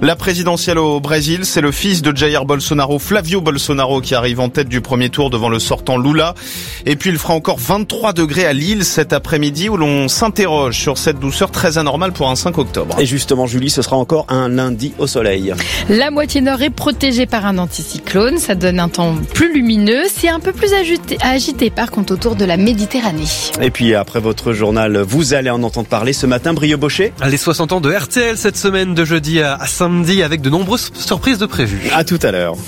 La présidentielle au Brésil, c'est le fils de Jair Bolsonaro, Flavio Bolsonaro, qui arrive en tête du premier tour devant le sortant Lula. Et puis il fera encore 23 degrés à Lille cet après-midi, où l'on s'interroge sur cette douceur très anormale pour un 5 octobre. Et justement, Julie, ce sera encore un lundi au soleil. La moitié nord est protégée par un anticyclone. Ça donne un temps plus lumineux. C'est un peu plus agité par contre autour de la Méditerranée. Et puis après votre journal, vous allez en entendre parler ce matin, Brio Bochet. Les 60 ans de RTL cette semaine, de jeudi à samedi, avec de nombreuses surprises de prévues. À tout à l'heure.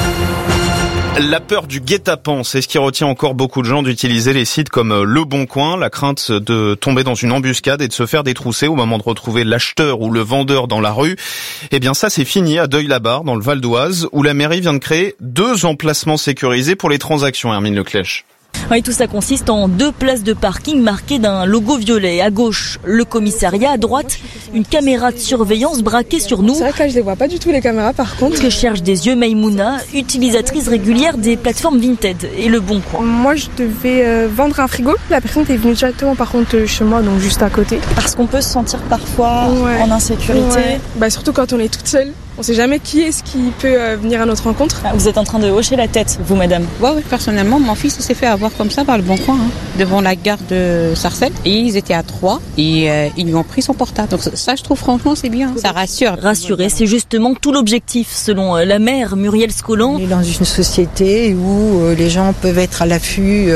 La peur du guet-apens, c'est ce qui retient encore beaucoup de gens d'utiliser les sites comme Le Bon Coin. La crainte de tomber dans une embuscade et de se faire détrousser au moment de retrouver l'acheteur ou le vendeur dans la rue. Eh bien ça, c'est fini à Deuil-la-Barre, dans le Val d'Oise, où la mairie vient de créer 2 emplacements sécurisés pour les transactions, Hermine Leclèche. Oui, tout ça consiste en 2 places de parking marquées d'un logo violet. À gauche, le commissariat. À droite, une caméra de surveillance braquée sur nous. C'est vrai que là, je les vois pas du tout, les caméras, par contre. Que cherche des yeux Maïmouna, utilisatrice régulière des plateformes Vinted et Le Bon Coin. Moi, je devais vendre un frigo. La personne est venue directement, par contre, chez moi, donc juste à côté. Parce qu'on peut se sentir parfois en insécurité. Ouais. Surtout quand on est toute seule. On sait jamais qui est-ce qui peut venir à notre rencontre. Vous êtes en train de hocher la tête, vous, madame? Oui, personnellement, mon fils s'est fait avoir comme ça par Le Bon Coin, devant la gare de Sarcelles. Et ils étaient à 3 et ils lui ont pris son portable. Donc ça, je trouve franchement, c'est bien. Ça rassure. Rassurer, c'est justement tout l'objectif, selon la maire Muriel Scolan. On est dans une société où les gens peuvent être à l'affût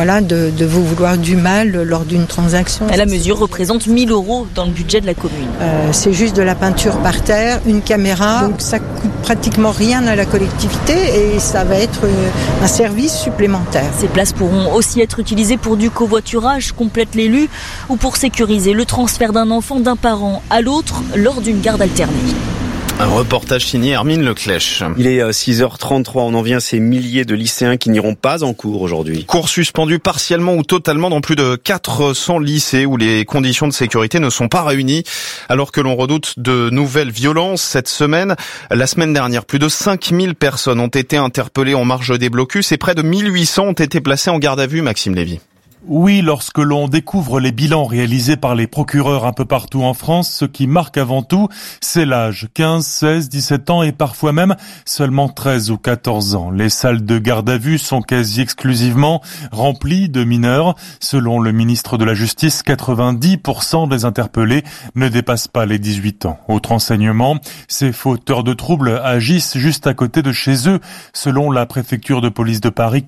de vous vouloir du mal lors d'une transaction. La mesure représente 1 000 € dans le budget de la commune. C'est juste de la peinture par terre, une caméra. Donc ça coûte pratiquement rien à la collectivité et ça va être un service supplémentaire. Ces places pourront aussi être utilisées pour du covoiturage, complète l'élu, ou pour sécuriser le transfert d'un enfant d'un parent à l'autre lors d'une garde alternée. Un reportage signé Hermine Leclèche. Il est 6h33, on en vient à ces milliers de lycéens qui n'iront pas en cours aujourd'hui. Cours suspendus partiellement ou totalement dans plus de 400 lycées où les conditions de sécurité ne sont pas réunies, alors que l'on redoute de nouvelles violences cette semaine. La semaine dernière, plus de 5000 personnes ont été interpellées en marge des blocus et près de 1800 ont été placées en garde à vue, Maxime Lévy. Oui, lorsque l'on découvre les bilans réalisés par les procureurs un peu partout en France, ce qui marque avant tout, c'est l'âge. 15, 16, 17 ans et parfois même seulement 13 ou 14 ans. Les salles de garde à vue sont quasi exclusivement remplies de mineurs. Selon le ministre de la Justice, 90% des interpellés ne dépassent pas les 18 ans. Autre enseignement, ces fauteurs de troubles agissent juste à côté de chez eux. Selon la préfecture de police de Paris,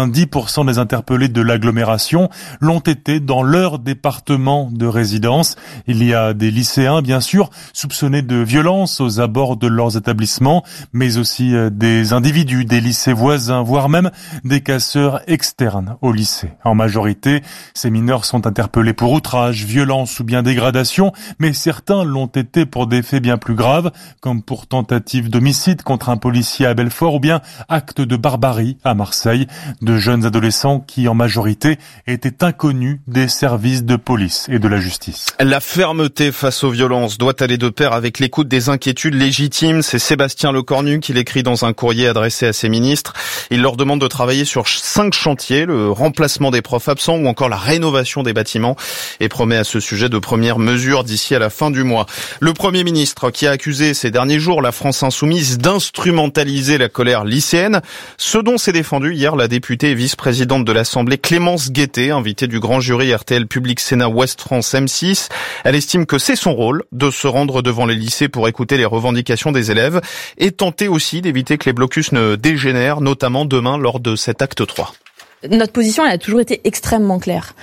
90% des interpellés de l'agglomération l'ont été dans leur département de résidence. Il y a des lycéens, bien sûr, soupçonnés de violence aux abords de leurs établissements, mais aussi des individus, des lycées voisins, voire même des casseurs externes au lycée. En majorité, ces mineurs sont interpellés pour outrage, violence ou bien dégradation, mais certains l'ont été pour des faits bien plus graves, comme pour tentative d'homicide contre un policier à Belfort ou bien acte de barbarie à Marseille. De jeunes adolescents qui, en majorité, étaient inconnus des services de police et de la justice. La fermeté face aux violences doit aller de pair avec l'écoute des inquiétudes légitimes. C'est Sébastien Lecornu qui l'écrit dans un courrier adressé à ses ministres. Il leur demande de travailler sur 5 chantiers, le remplacement des profs absents ou encore la rénovation des bâtiments, et promet à ce sujet de premières mesures d'ici à la fin du mois. Le Premier ministre qui a accusé ces derniers jours la France insoumise d'instrumentaliser la colère lycéenne, ce dont s'est défendue hier la députée et vice-présidente de l'Assemblée Clémence Guettet, invitée du grand jury RTL Public Sénat Ouest France M6. Elle estime que c'est son rôle de se rendre devant les lycées pour écouter les revendications des élèves et tenter aussi d'éviter que les blocus ne dégénèrent, notamment demain lors de cet acte 3. Notre position, elle a toujours été extrêmement claire.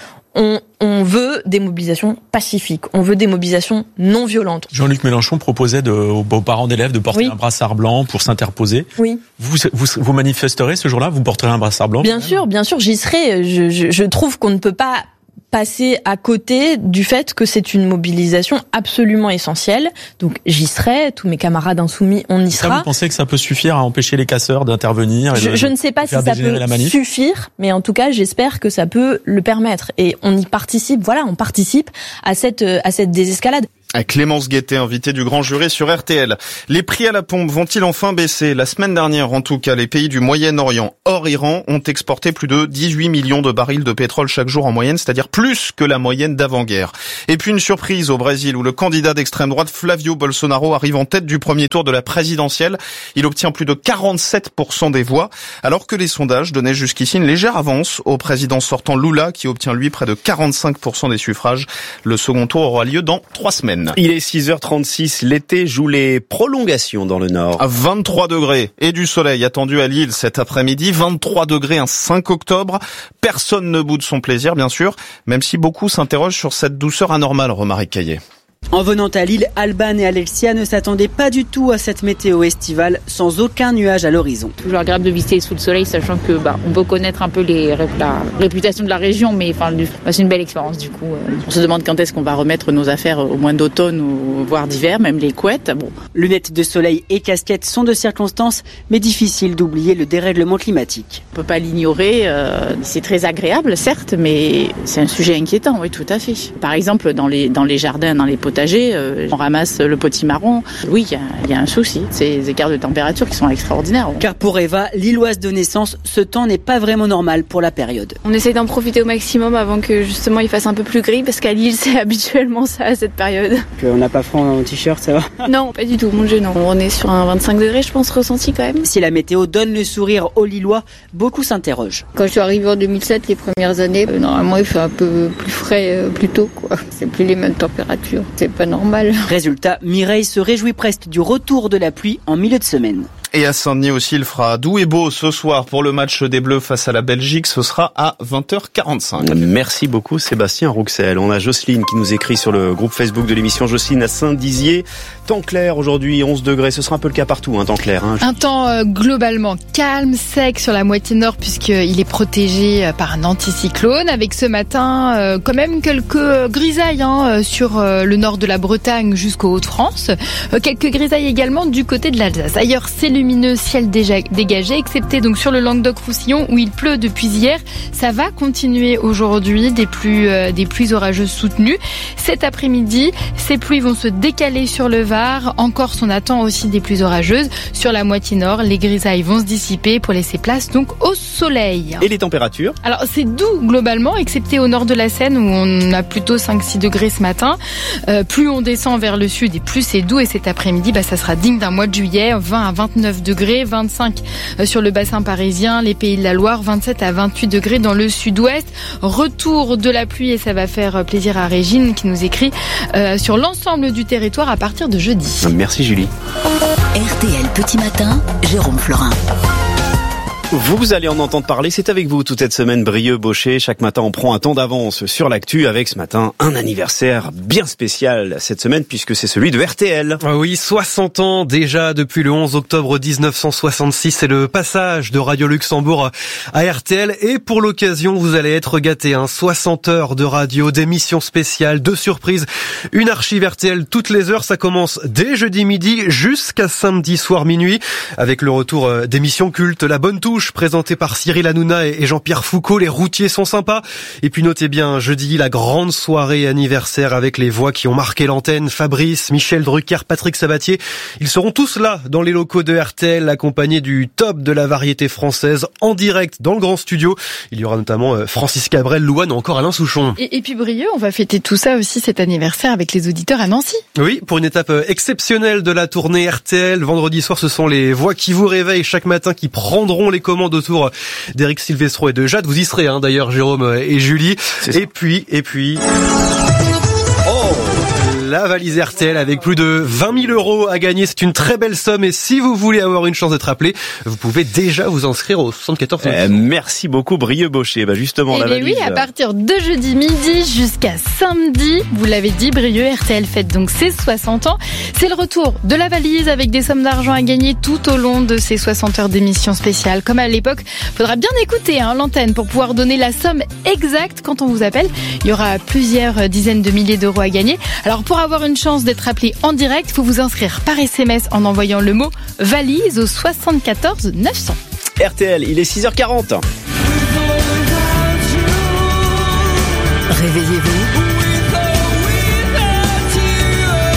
On veut des mobilisations pacifiques, on veut des mobilisations non violentes. Jean-Luc Mélenchon proposait aux parents d'élèves de porter un brassard blanc pour s'interposer. Oui. Vous manifesterez ce jour-là? Vous porterez un brassard blanc? Bien sûr, j'y serai. Je trouve qu'on ne peut pas passer à côté du fait que c'est une mobilisation absolument essentielle. Donc j'y serai, tous mes camarades insoumis, on y sera. Vous pensez que ça peut suffire à empêcher les casseurs d'intervenir? Je ne sais pas si ça peut suffire, mais en tout cas j'espère que ça peut le permettre. Et on y participe, on participe à cette désescalade. Clémence Guettet, invitée du grand jury sur RTL. Les prix à la pompe vont-ils enfin baisser ? La semaine dernière, en tout cas, les pays du Moyen-Orient, hors Iran, ont exporté plus de 18 millions de barils de pétrole chaque jour en moyenne, c'est-à-dire plus que la moyenne d'avant-guerre. Et puis une surprise au Brésil, où le candidat d'extrême droite, Flavio Bolsonaro, arrive en tête du premier tour de la présidentielle. Il obtient plus de 47% des voix, alors que les sondages donnaient jusqu'ici une légère avance au président sortant Lula, qui obtient lui près de 45% des suffrages. Le second tour aura lieu dans 3 semaines. Il est 6h36, l'été joue les prolongations dans le nord. À 23 degrés et du soleil attendu à Lille cet après-midi, 23 degrés un 5 octobre. Personne ne boude son plaisir, bien sûr, même si beaucoup s'interrogent sur cette douceur anormale, Romaric Caillé. En venant à Lille, Alban et Alexia ne s'attendaient pas du tout à cette météo estivale, sans aucun nuage à l'horizon. Toujours agréable de visiter sous le soleil, sachant que on peut connaître un peu la réputation de la région, mais c'est une belle expérience du coup. On se demande quand est-ce qu'on va remettre nos affaires au mois d'automne ou voire d'hiver, même les couettes. Bon. Lunettes de soleil et casquettes sont de circonstance, mais difficile d'oublier le dérèglement climatique. On peut pas l'ignorer, c'est très agréable certes, mais c'est un sujet inquiétant, oui tout à fait. Par exemple dans les jardins, dans les potagers, on ramasse le potimarron. Oui, il y a un souci. Ces écarts de température qui sont extraordinaires. Car pour Eva, lilloise de naissance, ce temps n'est pas vraiment normal pour la période. On essaie d'en profiter au maximum avant que justement il fasse un peu plus gris, parce qu'à Lille, c'est habituellement ça à cette période. On n'a pas froid en t-shirt, ça va ? Non, pas du tout, mon Dieu, non. On est sur un 25 degrés, je pense, ressenti quand même. Si la météo donne le sourire aux Lillois, beaucoup s'interrogent. Quand je suis arrivée en 2007, les premières années, normalement il fait un peu plus frais plus tôt, quoi. C'est plus les mêmes températures. C'est pas normal. Résultat, Mireille se réjouit presque du retour de la pluie en milieu de semaine. Et à Saint-Denis aussi, il fera doux et beau ce soir pour le match des Bleus face à la Belgique. Ce sera à 20h45. Merci beaucoup Sébastien Rouxel. On a Jocelyne qui nous écrit sur le groupe Facebook de l'émission. Jocelyne à Saint-Dizier. Temps clair aujourd'hui, 11 degrés. Ce sera un peu le cas partout, temps clair. Un temps globalement calme, sec sur la moitié nord puisqu'il est protégé par un anticyclone. Avec ce matin quand même quelques grisailles sur le nord de la Bretagne jusqu'aux Hauts-de-France. Quelques grisailles également du côté de l'Alsace. Ailleurs, c'est lumineux, ciel déjà dégagé, excepté donc sur le Languedoc-Roussillon où il pleut depuis hier. Ça va continuer aujourd'hui, des pluies orageuses soutenues. Cet après-midi, ces pluies vont se décaler sur le Var. En Corse, on attend aussi des pluies orageuses. Sur la moitié nord, les grisailles vont se dissiper pour laisser place donc au soleil. Et les températures ? Alors c'est doux globalement, excepté au nord de la Seine où on a plutôt 5-6 degrés ce matin. Plus on descend vers le sud et plus c'est doux. Et cet après-midi, ça sera digne d'un mois de juillet, 20 à 29 degrés, 25 sur le bassin parisien, les Pays de la Loire, 27 à 28 degrés dans le sud-ouest. Retour de la pluie et ça va faire plaisir à Régine qui nous écrit sur l'ensemble du territoire à partir de jeudi. Merci Julie. RTL Petit Matin, Jérôme Florin. Vous allez en entendre parler, c'est avec vous toute cette semaine, Brieux-Baucher. Chaque matin, on prend un temps d'avance sur l'actu avec ce matin un anniversaire bien spécial cette semaine puisque c'est celui de RTL. Oui, 60 ans déjà depuis le 11 octobre 1966. C'est le passage de Radio Luxembourg à RTL et pour l'occasion, vous allez être gâtés. 60 heures de radio, d'émissions spéciales, de surprises, une archive RTL toutes les heures. Ça commence dès jeudi midi jusqu'à samedi soir minuit avec le retour d'émissions cultes, La Bonne Touche, présenté par Cyril Hanouna et Jean-Pierre Foucault. Les routiers sont sympas. Et puis notez bien, jeudi, la grande soirée anniversaire avec les voix qui ont marqué l'antenne. Fabrice, Michel Drucker, Patrick Sabatier. Ils seront tous là dans les locaux de RTL, accompagnés du top de la variété française en direct dans le grand studio. Il y aura notamment Francis Cabrel, Louane ou encore Alain Souchon. Et puis Brieux, on va fêter tout ça aussi cet anniversaire avec les auditeurs à Nancy. Oui, pour une étape exceptionnelle de la tournée RTL. Vendredi soir, ce sont les voix qui vous réveillent chaque matin qui prendront les commandes autour d'Éric Silvestro et de Jade. Vous y serez d'ailleurs, Jérôme et Julie. Et puis... la valise RTL avec plus de 20 000 € à gagner. C'est une très belle somme et si vous voulez avoir une chance d'être appelé, vous pouvez déjà vous inscrire au 74. Merci beaucoup Brieux-Baucher. Justement, la valise. Oui, à partir de jeudi midi jusqu'à samedi, vous l'avez dit, Brieux, RTL fête donc ses 60 ans. C'est le retour de la valise avec des sommes d'argent à gagner tout au long de ces 60 heures d'émission spéciale. Comme à l'époque, faudra bien écouter l'antenne pour pouvoir donner la somme exacte quand on vous appelle. Il y aura plusieurs dizaines de milliers d'euros à gagner. Alors pour avoir une chance d'être appelé en direct, il faut vous inscrire par SMS en envoyant le mot valise au 74 900. RTL, il est 6h40. Réveillez-vous.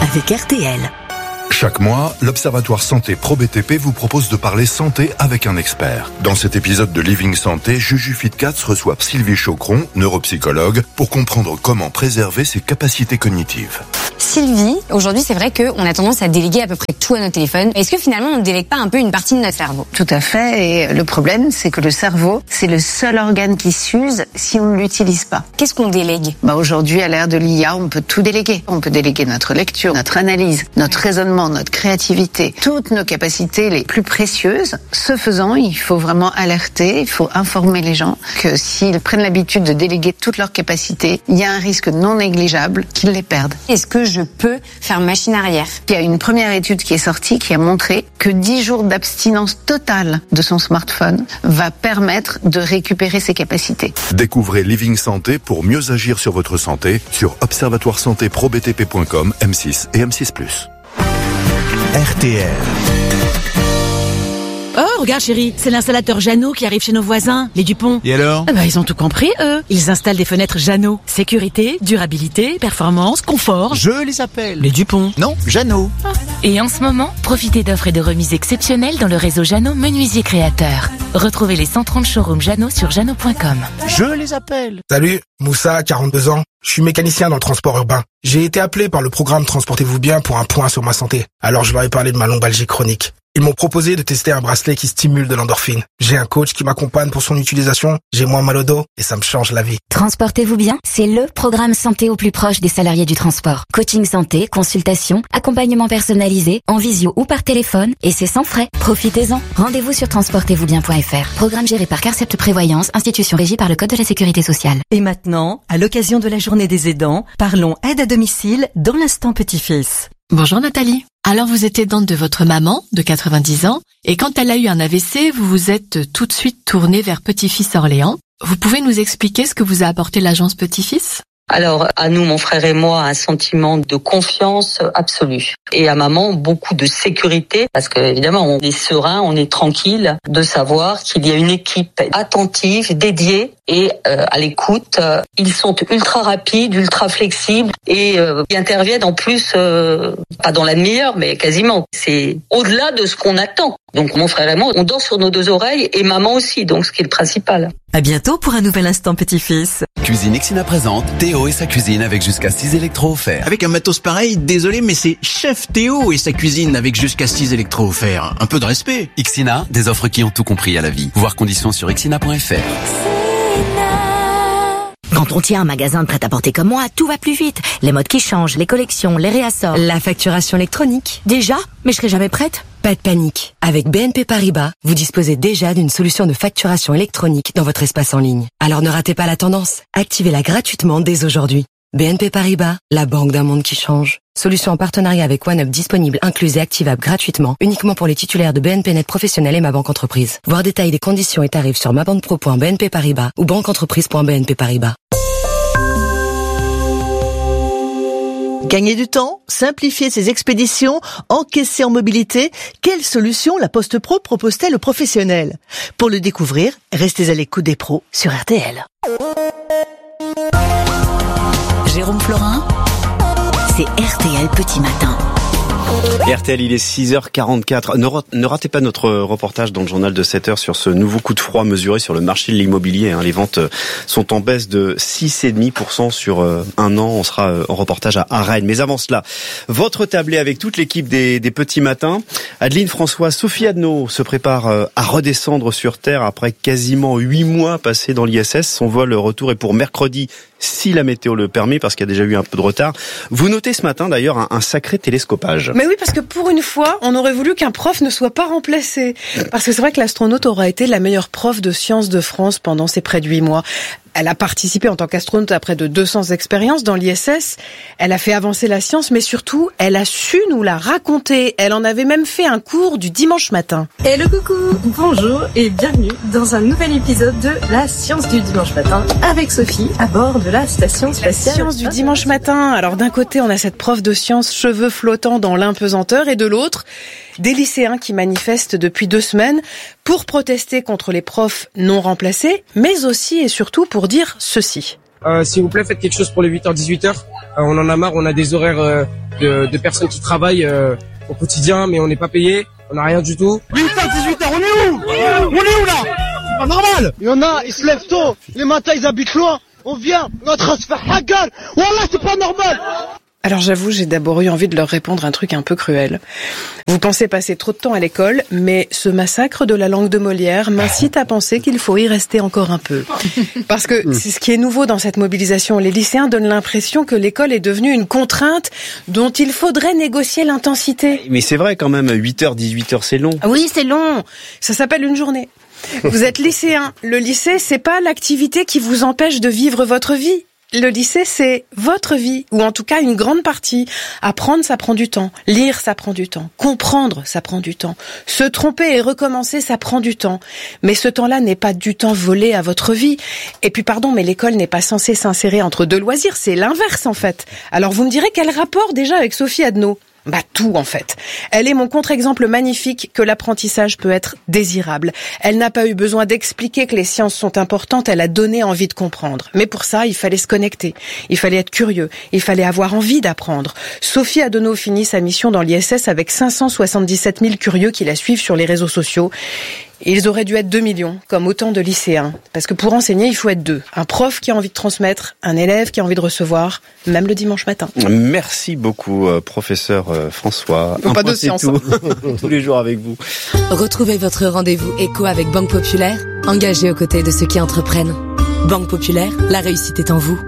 avec RTL. Chaque mois, l'Observatoire Santé Pro BTP vous propose de parler santé avec un expert. Dans cet épisode de Living Santé, Juju Fitcats reçoit Sylvie Chocron, neuropsychologue, pour comprendre comment préserver ses capacités cognitives. Sylvie, aujourd'hui c'est vrai qu'on a tendance à déléguer à peu près tout à nos téléphones. Est-ce que finalement on ne délègue pas un peu une partie de notre cerveau ? Tout à fait, et le problème c'est que le cerveau, c'est le seul organe qui s'use si on ne l'utilise pas. Qu'est-ce qu'on délègue ? Aujourd'hui, à l'ère de l'IA, on peut tout déléguer. On peut déléguer notre lecture, notre analyse, notre raisonnement, notre créativité, toutes nos capacités les plus précieuses. Ce faisant, il faut vraiment alerter, il faut informer les gens que s'ils prennent l'habitude de déléguer toutes leurs capacités, il y a un risque non négligeable qu'ils les perdent. Est-ce que je peux faire machine arrière ? Il y a une première étude qui est sortie qui a montré que 10 jours d'abstinence totale de son smartphone va permettre de récupérer ses capacités. Découvrez Living Santé pour mieux agir sur votre santé sur observatoiresantéprobtp.com, M6 et M6+. RTL. Oh, regarde chérie, c'est l'installateur Jeannot qui arrive chez nos voisins, les Dupont. Et alors ? Ils ont tout compris, eux. Ils installent des fenêtres Jeannot. Sécurité, durabilité, performance, confort. Je les appelle. Les Dupont. Non, Jeannot. Et en ce moment, profitez d'offres et de remises exceptionnelles dans le réseau Jeannot Menuisier Créateur. Retrouvez les 130 showrooms Jeannot sur jeannot.com. Je les appelle. Salut, Moussa, 42 ans. Je suis mécanicien dans le transport urbain. J'ai été appelé par le programme Transportez-vous bien pour un point sur ma santé. Alors je leur ai parlé de ma lombalgie chronique. Ils m'ont proposé de tester un bracelet qui stimule de l'endorphine. J'ai un coach qui m'accompagne pour son utilisation, j'ai moins mal au dos et ça me change la vie. Transportez-vous bien, c'est le programme santé au plus proche des salariés du transport. Coaching santé, consultation, accompagnement personnalisé, en visio ou par téléphone, et c'est sans frais. Profitez-en. Rendez-vous sur transportez-vous-bien.fr. Programme géré par Carcept Prévoyance, institution régie par le Code de la Sécurité sociale. Et maintenant, à l'occasion de la journée des aidants, parlons aide à domicile dans l'instant petit-fils. Bonjour Nathalie. Alors vous êtes aidante de votre maman de 90 ans et quand elle a eu un AVC, vous vous êtes tout de suite tournée vers Petit-Fils Orléans. Vous pouvez nous expliquer ce que vous a apporté l'agence Petit-Fils ? Alors, à nous, mon frère et moi, un sentiment de confiance absolue. Et à maman, beaucoup de sécurité, parce que évidemment, on est serein, on est tranquille de savoir qu'il y a une équipe attentive, dédiée et à l'écoute. Ils sont ultra rapides, ultra flexibles et ils interviennent en plus, pas dans la demi-heure, mais quasiment. C'est au-delà de ce qu'on attend. Donc mon frère et moi, on dort sur nos deux oreilles et maman aussi, donc ce qui est le principal. À bientôt pour un nouvel instant petit-fils. Cuisine Ixina présente Théo et sa cuisine avec jusqu'à 6 électros offerts. Avec un matos pareil, désolé, mais c'est Chef Théo et sa cuisine avec jusqu'à 6 électros offerts. Un peu de respect. Ixina, des offres qui ont tout compris à la vie. Voir conditions sur ixina.fr. Quand on tient un magasin de prêt-à-porter comme moi, tout va plus vite. Les modes qui changent, les collections, les réassorts. La facturation électronique. Déjà ? Mais je serai jamais prête. Pas de panique. Avec BNP Paribas, vous disposez déjà d'une solution de facturation électronique dans votre espace en ligne. Alors ne ratez pas la tendance. Activez-la gratuitement dès aujourd'hui. BNP Paribas, la banque d'un monde qui change. Solution en partenariat avec OneUp disponible, incluse et activable gratuitement, uniquement pour les titulaires de BNP Net Professionnel et Ma Banque Entreprise. Voir détails des conditions et tarifs sur mabanquepro.bnp Paribas ou banqueentreprise.bnp Paribas. Gagner du temps, simplifier ses expéditions, encaisser en mobilité, quelle solution la Poste Pro propose-t-elle aux professionnels ? Pour le découvrir, restez à l'écoute des pros sur RTL. Jérôme Florin, c'est RTL Petit Matin. RTL, il est 6h44. Ne ratez pas notre reportage dans le journal de 7h sur ce nouveau coup de froid mesuré sur le marché de l'immobilier. Les ventes sont en baisse de 6,5% sur un an. On sera en reportage à Rennes. Mais avant cela, votre tablé avec toute l'équipe des Petits Matins. Adeline François, Sophie Adnaud se prépare à redescendre sur Terre après quasiment 8 mois passés dans l'ISS. Son vol retour est pour mercredi, si la météo le permet, parce qu'il y a déjà eu un peu de retard. Vous notez ce matin d'ailleurs un sacré télescopage. Mais oui, parce que pour une fois, on aurait voulu qu'un prof ne soit pas remplacé. Parce que c'est vrai que l'astronaute aura été la meilleure prof de sciences de France pendant ces près de 8 mois. Elle a participé en tant qu'astronaute à près de 200 expériences dans l'ISS. Elle a fait avancer la science, mais surtout, elle a su nous la raconter. Elle en avait même fait un cours du dimanche matin. Hello coucou, bonjour et bienvenue dans un nouvel épisode de La Science du Dimanche Matin avec Sophie à bord de la station spatiale. La Science du Dimanche Matin. Alors d'un côté, on a cette prof de sciences cheveux flottants dans l'impesanteur et de l'autre, des lycéens qui manifestent depuis 2 semaines pour protester contre les profs non remplacés, mais aussi et surtout pour dire ceci. S'il vous plaît, faites quelque chose pour les 8h-18h. On en a marre, on a des horaires de personnes qui travaillent au quotidien, mais on n'est pas payé, on n'a rien du tout. 8h-18h, on est où? On est où là? C'est pas normal. Il y en a, ils se lèvent tôt, les matins ils habitent loin, on vient, on est en train de se faire hagar. Wallah, c'est pas normal. Alors j'avoue, j'ai d'abord eu envie de leur répondre un truc un peu cruel. Vous pensez passer trop de temps à l'école, mais ce massacre de la langue de Molière m'incite à penser qu'il faut y rester encore un peu. Parce que c'est ce qui est nouveau dans cette mobilisation. Les lycéens donnent l'impression que l'école est devenue une contrainte dont il faudrait négocier l'intensité. Mais c'est vrai quand même, 8h, 18h, c'est long. Oui, c'est long. Ça s'appelle une journée. Vous êtes lycéen. Le lycée, c'est pas l'activité qui vous empêche de vivre votre vie. Le lycée, c'est votre vie, ou en tout cas une grande partie. Apprendre, ça prend du temps. Lire, ça prend du temps. Comprendre, ça prend du temps. Se tromper et recommencer, ça prend du temps. Mais ce temps-là n'est pas du temps volé à votre vie. Et puis pardon, mais l'école n'est pas censée s'insérer entre deux loisirs, c'est l'inverse en fait. Alors vous me direz quel rapport déjà avec Sophie Adno ? Bah tout en fait. Elle est mon contre-exemple magnifique que l'apprentissage peut être désirable. Elle n'a pas eu besoin d'expliquer que les sciences sont importantes, elle a donné envie de comprendre. Mais pour ça, il fallait se connecter, il fallait être curieux, il fallait avoir envie d'apprendre. Sophie Adno finit sa mission dans l'ISS avec 577 000 curieux qui la suivent sur les réseaux sociaux. Ils auraient dû être 2 millions, comme autant de lycéens. Parce que pour enseigner, il faut être deux. Un prof qui a envie de transmettre, un élève qui a envie de recevoir, même le dimanche matin. Merci beaucoup, professeur François. Pas de science. Tous les jours avec vous. Retrouvez votre rendez-vous éco avec Banque Populaire, engagée aux côtés de ceux qui entreprennent. Banque Populaire, la réussite est en vous.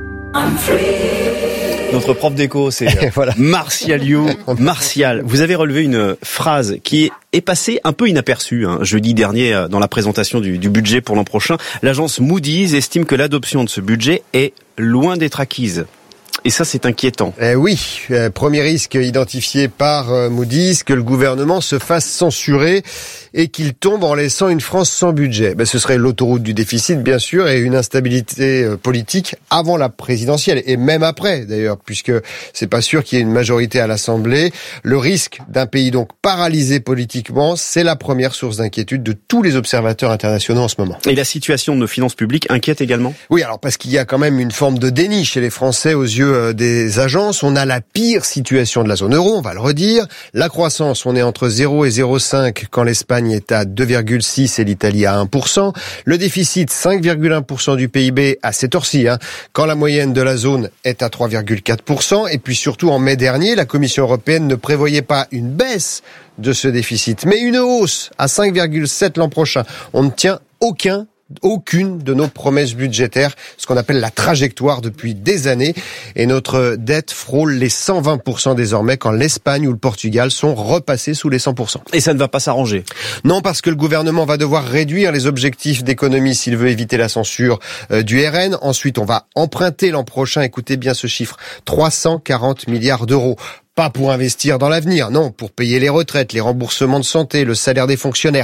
Notre prof d'éco, c'est voilà. Martial You. Martial, vous avez relevé une phrase qui est passée un peu inaperçue jeudi dernier dans la présentation du budget pour l'an prochain. L'agence Moody's estime que l'adoption de ce budget est loin d'être acquise. Et ça, c'est inquiétant. Oui, premier risque identifié par Moody's, que le gouvernement se fasse censurer et qu'il tombe en laissant une France sans budget. Ce serait l'autoroute du déficit, bien sûr, et une instabilité politique avant la présidentielle, et même après, d'ailleurs, puisque c'est pas sûr qu'il y ait une majorité à l'Assemblée. Le risque d'un pays donc paralysé politiquement, c'est la première source d'inquiétude de tous les observateurs internationaux en ce moment. Et la situation de nos finances publiques inquiète également ? Oui, alors parce qu'il y a quand même une forme de déni chez les Français aux yeux des agences. On a la pire situation de la zone euro, on va le redire. La croissance, on est entre 0 et 0,5 quand l'Espagne est à 2,6 et l'Italie à 1%. Le déficit, 5,1% du PIB à cette heure-ci, quand la moyenne de la zone est à 3,4%. Et puis surtout, en mai dernier, la Commission européenne ne prévoyait pas une baisse de ce déficit, mais une hausse à 5,7 l'an prochain. On ne tient aucune de nos promesses budgétaires, ce qu'on appelle la trajectoire depuis des années. Et notre dette frôle les 120% désormais, quand l'Espagne ou le Portugal sont repassés sous les 100%. Et ça ne va pas s'arranger? Non, parce que le gouvernement va devoir réduire les objectifs d'économie s'il veut éviter la censure du RN. Ensuite, on va emprunter l'an prochain, écoutez bien ce chiffre, 340 milliards d'euros. Pas pour investir dans l'avenir, non, pour payer les retraites, les remboursements de santé, le salaire des fonctionnaires.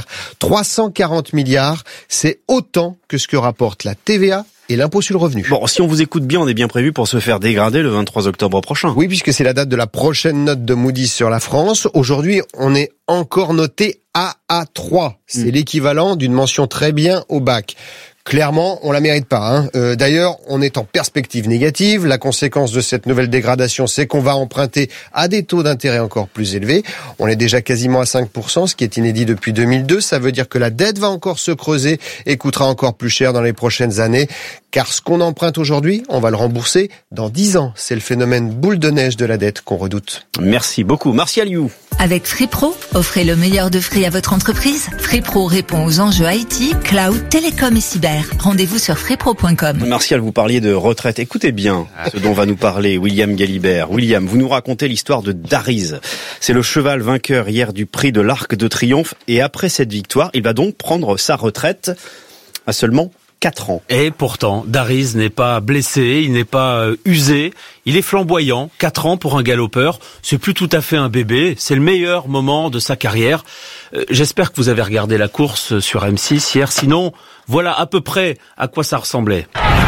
340 milliards, c'est autant que ce que rapporte la TVA et l'impôt sur le revenu. Bon, si on vous écoute bien, on est bien prévu pour se faire dégrader le 23 octobre prochain. Oui, puisque c'est la date de la prochaine note de Moody's sur la France. Aujourd'hui, on est encore noté AA3. C'est l'équivalent d'une mention très bien au bac. Clairement, on la mérite pas. D'ailleurs, on est en perspective négative. La conséquence de cette nouvelle dégradation, c'est qu'on va emprunter à des taux d'intérêt encore plus élevés. On est déjà quasiment à 5%, ce qui est inédit depuis 2002. Ça veut dire que la dette va encore se creuser et coûtera encore plus cher dans les prochaines années. Car ce qu'on emprunte aujourd'hui, on va le rembourser dans 10 ans. C'est le phénomène boule de neige de la dette qu'on redoute. Merci beaucoup. Martial You. Avec FreePro, offrez le meilleur de Free à votre entreprise. FreePro répond aux enjeux IT, cloud, télécom et cyber. Rendez-vous sur freepro.com. Martial, vous parliez de retraite. Écoutez bien ce dont va nous parler William Galibert. William, vous nous racontez l'histoire de Dariz. C'est le cheval vainqueur hier du prix de l'Arc de Triomphe. Et après cette victoire, il va donc prendre sa retraite à seulement 4 ans. Et pourtant, Dariz n'est pas blessé, il n'est pas usé, il est flamboyant. 4 ans pour un galopeur, c'est plus tout à fait un bébé, c'est le meilleur moment de sa carrière. J'espère que vous avez regardé la course sur M6 hier, sinon voilà à peu près à quoi ça ressemblait.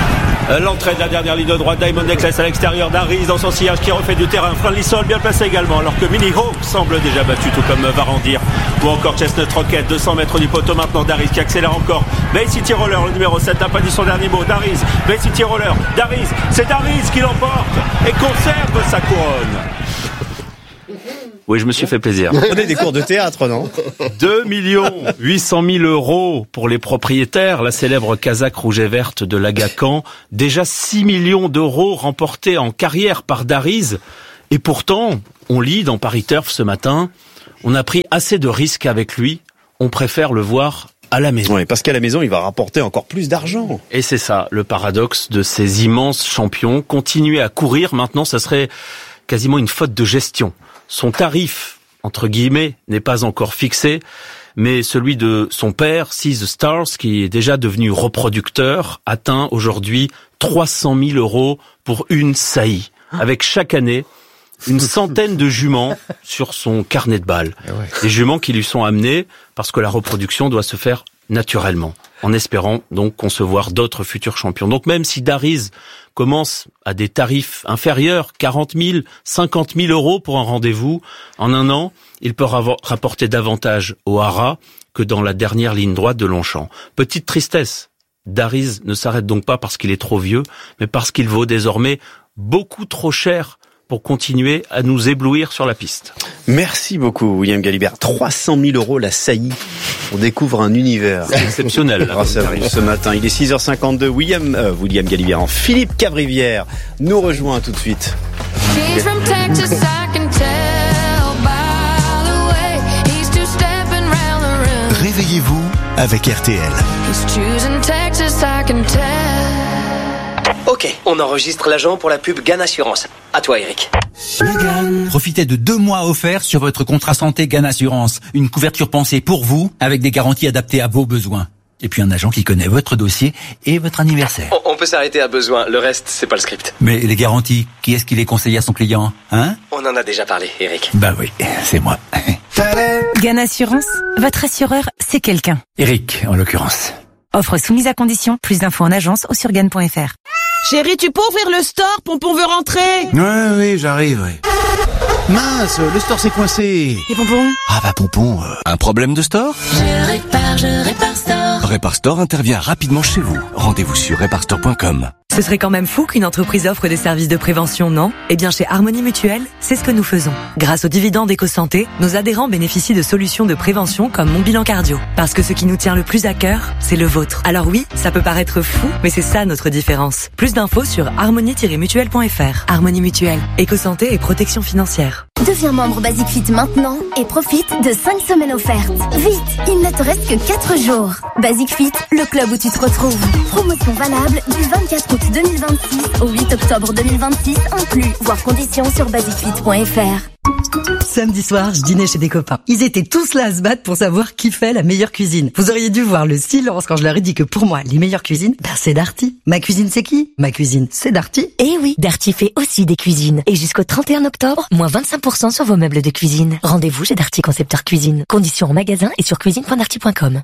L'entrée de la dernière ligne de droite, Diamond Necklace à l'extérieur, Dariz dans son sillage qui refait du terrain, Friendly Soul bien placé également, alors que Mini Hope semble déjà battu, tout comme Varandir, ou encore Chestnut Rocket, 200 mètres du poteau maintenant, Dariz qui accélère encore, Bay City Roller, le numéro 7 n'a pas dit son dernier mot, Dariz, Bay City Roller, Dariz, c'est Dariz qui l'emporte et conserve sa couronne. Oui, je me suis fait plaisir. On est des cours de théâtre, non? 2 800 000 € pour les propriétaires. La célèbre casaque rouge et verte de l'Agacan. Déjà 6 millions d'euros remportés en carrière par Dariz. Et pourtant, on lit dans Paris Turf ce matin, on a pris assez de risques avec lui. On préfère le voir à la maison. Oui, parce qu'à la maison, il va rapporter encore plus d'argent. Et c'est ça, le paradoxe de ces immenses champions. Continuer à courir, maintenant, ça serait quasiment une faute de gestion. Son tarif, entre guillemets, n'est pas encore fixé, mais celui de son père, Seas Stars, qui est déjà devenu reproducteur, atteint aujourd'hui 300 000 € pour une saillie. Avec chaque année, une centaine de juments sur son carnet de balles. Des juments qui lui sont amenés parce que la reproduction doit se faire naturellement, en espérant donc concevoir d'autres futurs champions. Donc même si Dariz commence à des tarifs inférieurs, 40 000, 50 000 € pour un rendez-vous, en un an, il peut rapporter davantage au Hara que dans la dernière ligne droite de Longchamp. Petite tristesse, Dariz ne s'arrête donc pas parce qu'il est trop vieux, mais parce qu'il vaut désormais beaucoup trop cher pour continuer à nous éblouir sur la piste. Merci beaucoup, William Galibert. 300 000 € la saillie. On découvre un univers. C'est exceptionnel. Grâce à vous ce matin. Il est 6h52. William Galibert. Philippe Cavrivière nous rejoint tout de suite. Réveillez-vous avec RTL. Ok, on enregistre l'agent pour la pub GAN Assurance. À toi, Eric. Profitez de 2 mois offerts sur votre contrat santé GAN Assurance. Une couverture pensée pour vous, avec des garanties adaptées à vos besoins. Et puis un agent qui connaît votre dossier et votre anniversaire. On peut s'arrêter à besoin, le reste, c'est pas le script. Mais les garanties, qui est-ce qui les conseille à son client, hein? On en a déjà parlé, Eric. Bah oui, c'est moi. GAN Assurance, votre assureur, c'est quelqu'un. Eric, en l'occurrence. Offre soumise à condition, plus d'infos en agence ou sur GAN.fr. Chérie, tu peux ouvrir le store? Pompon veut rentrer. Oui, j'arrive, oui. Mince, le store s'est coincé. Et Pompon? Ah bah Pompon, Un problème de store? Je répare Store. Répare Store intervient rapidement chez vous. Rendez-vous sur reparestore.com. Ce serait quand même fou qu'une entreprise offre des services de prévention, non? Eh bien, chez Harmonie Mutuelle, c'est ce que nous faisons. Grâce aux dividendes EcoSanté, nos adhérents bénéficient de solutions de prévention comme Mon Bilan Cardio. Parce que ce qui nous tient le plus à cœur, c'est le vôtre. Alors oui, ça peut paraître fou, mais c'est ça notre différence. Plus d'infos sur harmonie-mutuelle.fr. Harmonie Mutuelle, EcoSanté et protection financière. Deviens membre Basic Fit maintenant et profite de 5 semaines offertes. Vite, il ne te reste que 4 jours. Basic Fit, le club où tu te retrouves. Promotion valable du 24 août 2026 au 8 octobre 2026 inclus. Voir conditions sur basicfit.fr. Samedi soir, je dînais chez des copains. Ils étaient tous là à se battre pour savoir qui fait la meilleure cuisine. Vous auriez dû voir le silence quand je leur ai dit que pour moi, les meilleures cuisines, c'est Darty. Ma cuisine, c'est qui? Ma cuisine, c'est Darty. Eh oui, Darty fait aussi des cuisines. Et jusqu'au 31 octobre, moins 25% sur vos meubles de cuisine. Rendez-vous chez Darty Concepteur Cuisine. Conditions en magasin et sur cuisine.darty.com.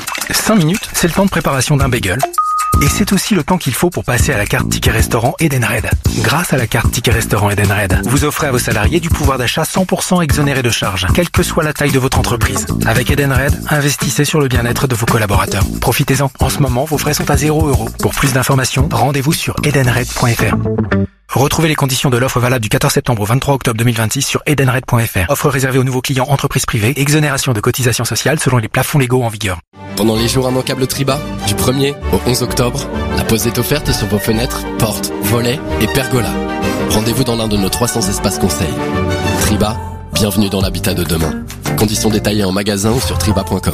5 minutes, c'est le temps de préparation d'un bagel. Et c'est aussi le temps qu'il faut pour passer à la carte Ticket Restaurant Edenred. Grâce à la carte Ticket Restaurant Edenred, vous offrez à vos salariés du pouvoir d'achat 100% exonéré de charges, quelle que soit la taille de votre entreprise. Avec Edenred, investissez sur le bien-être de vos collaborateurs. Profitez-en. En ce moment, vos frais sont à 0 €. Pour plus d'informations, rendez-vous sur edenred.fr. Retrouvez les conditions de l'offre valable du 14 septembre au 23 octobre 2026 sur edenred.fr. Offre réservée aux nouveaux clients entreprises privées, exonération de cotisations sociales selon les plafonds légaux en vigueur. Pendant les jours immanquables Triba, du 1er au 11 octobre, la pause est offerte sur vos fenêtres, portes, volets et pergolas. Rendez-vous dans l'un de nos 300 espaces conseils. Triba, bienvenue dans l'habitat de demain. Conditions détaillées en magasin ou sur triba.com.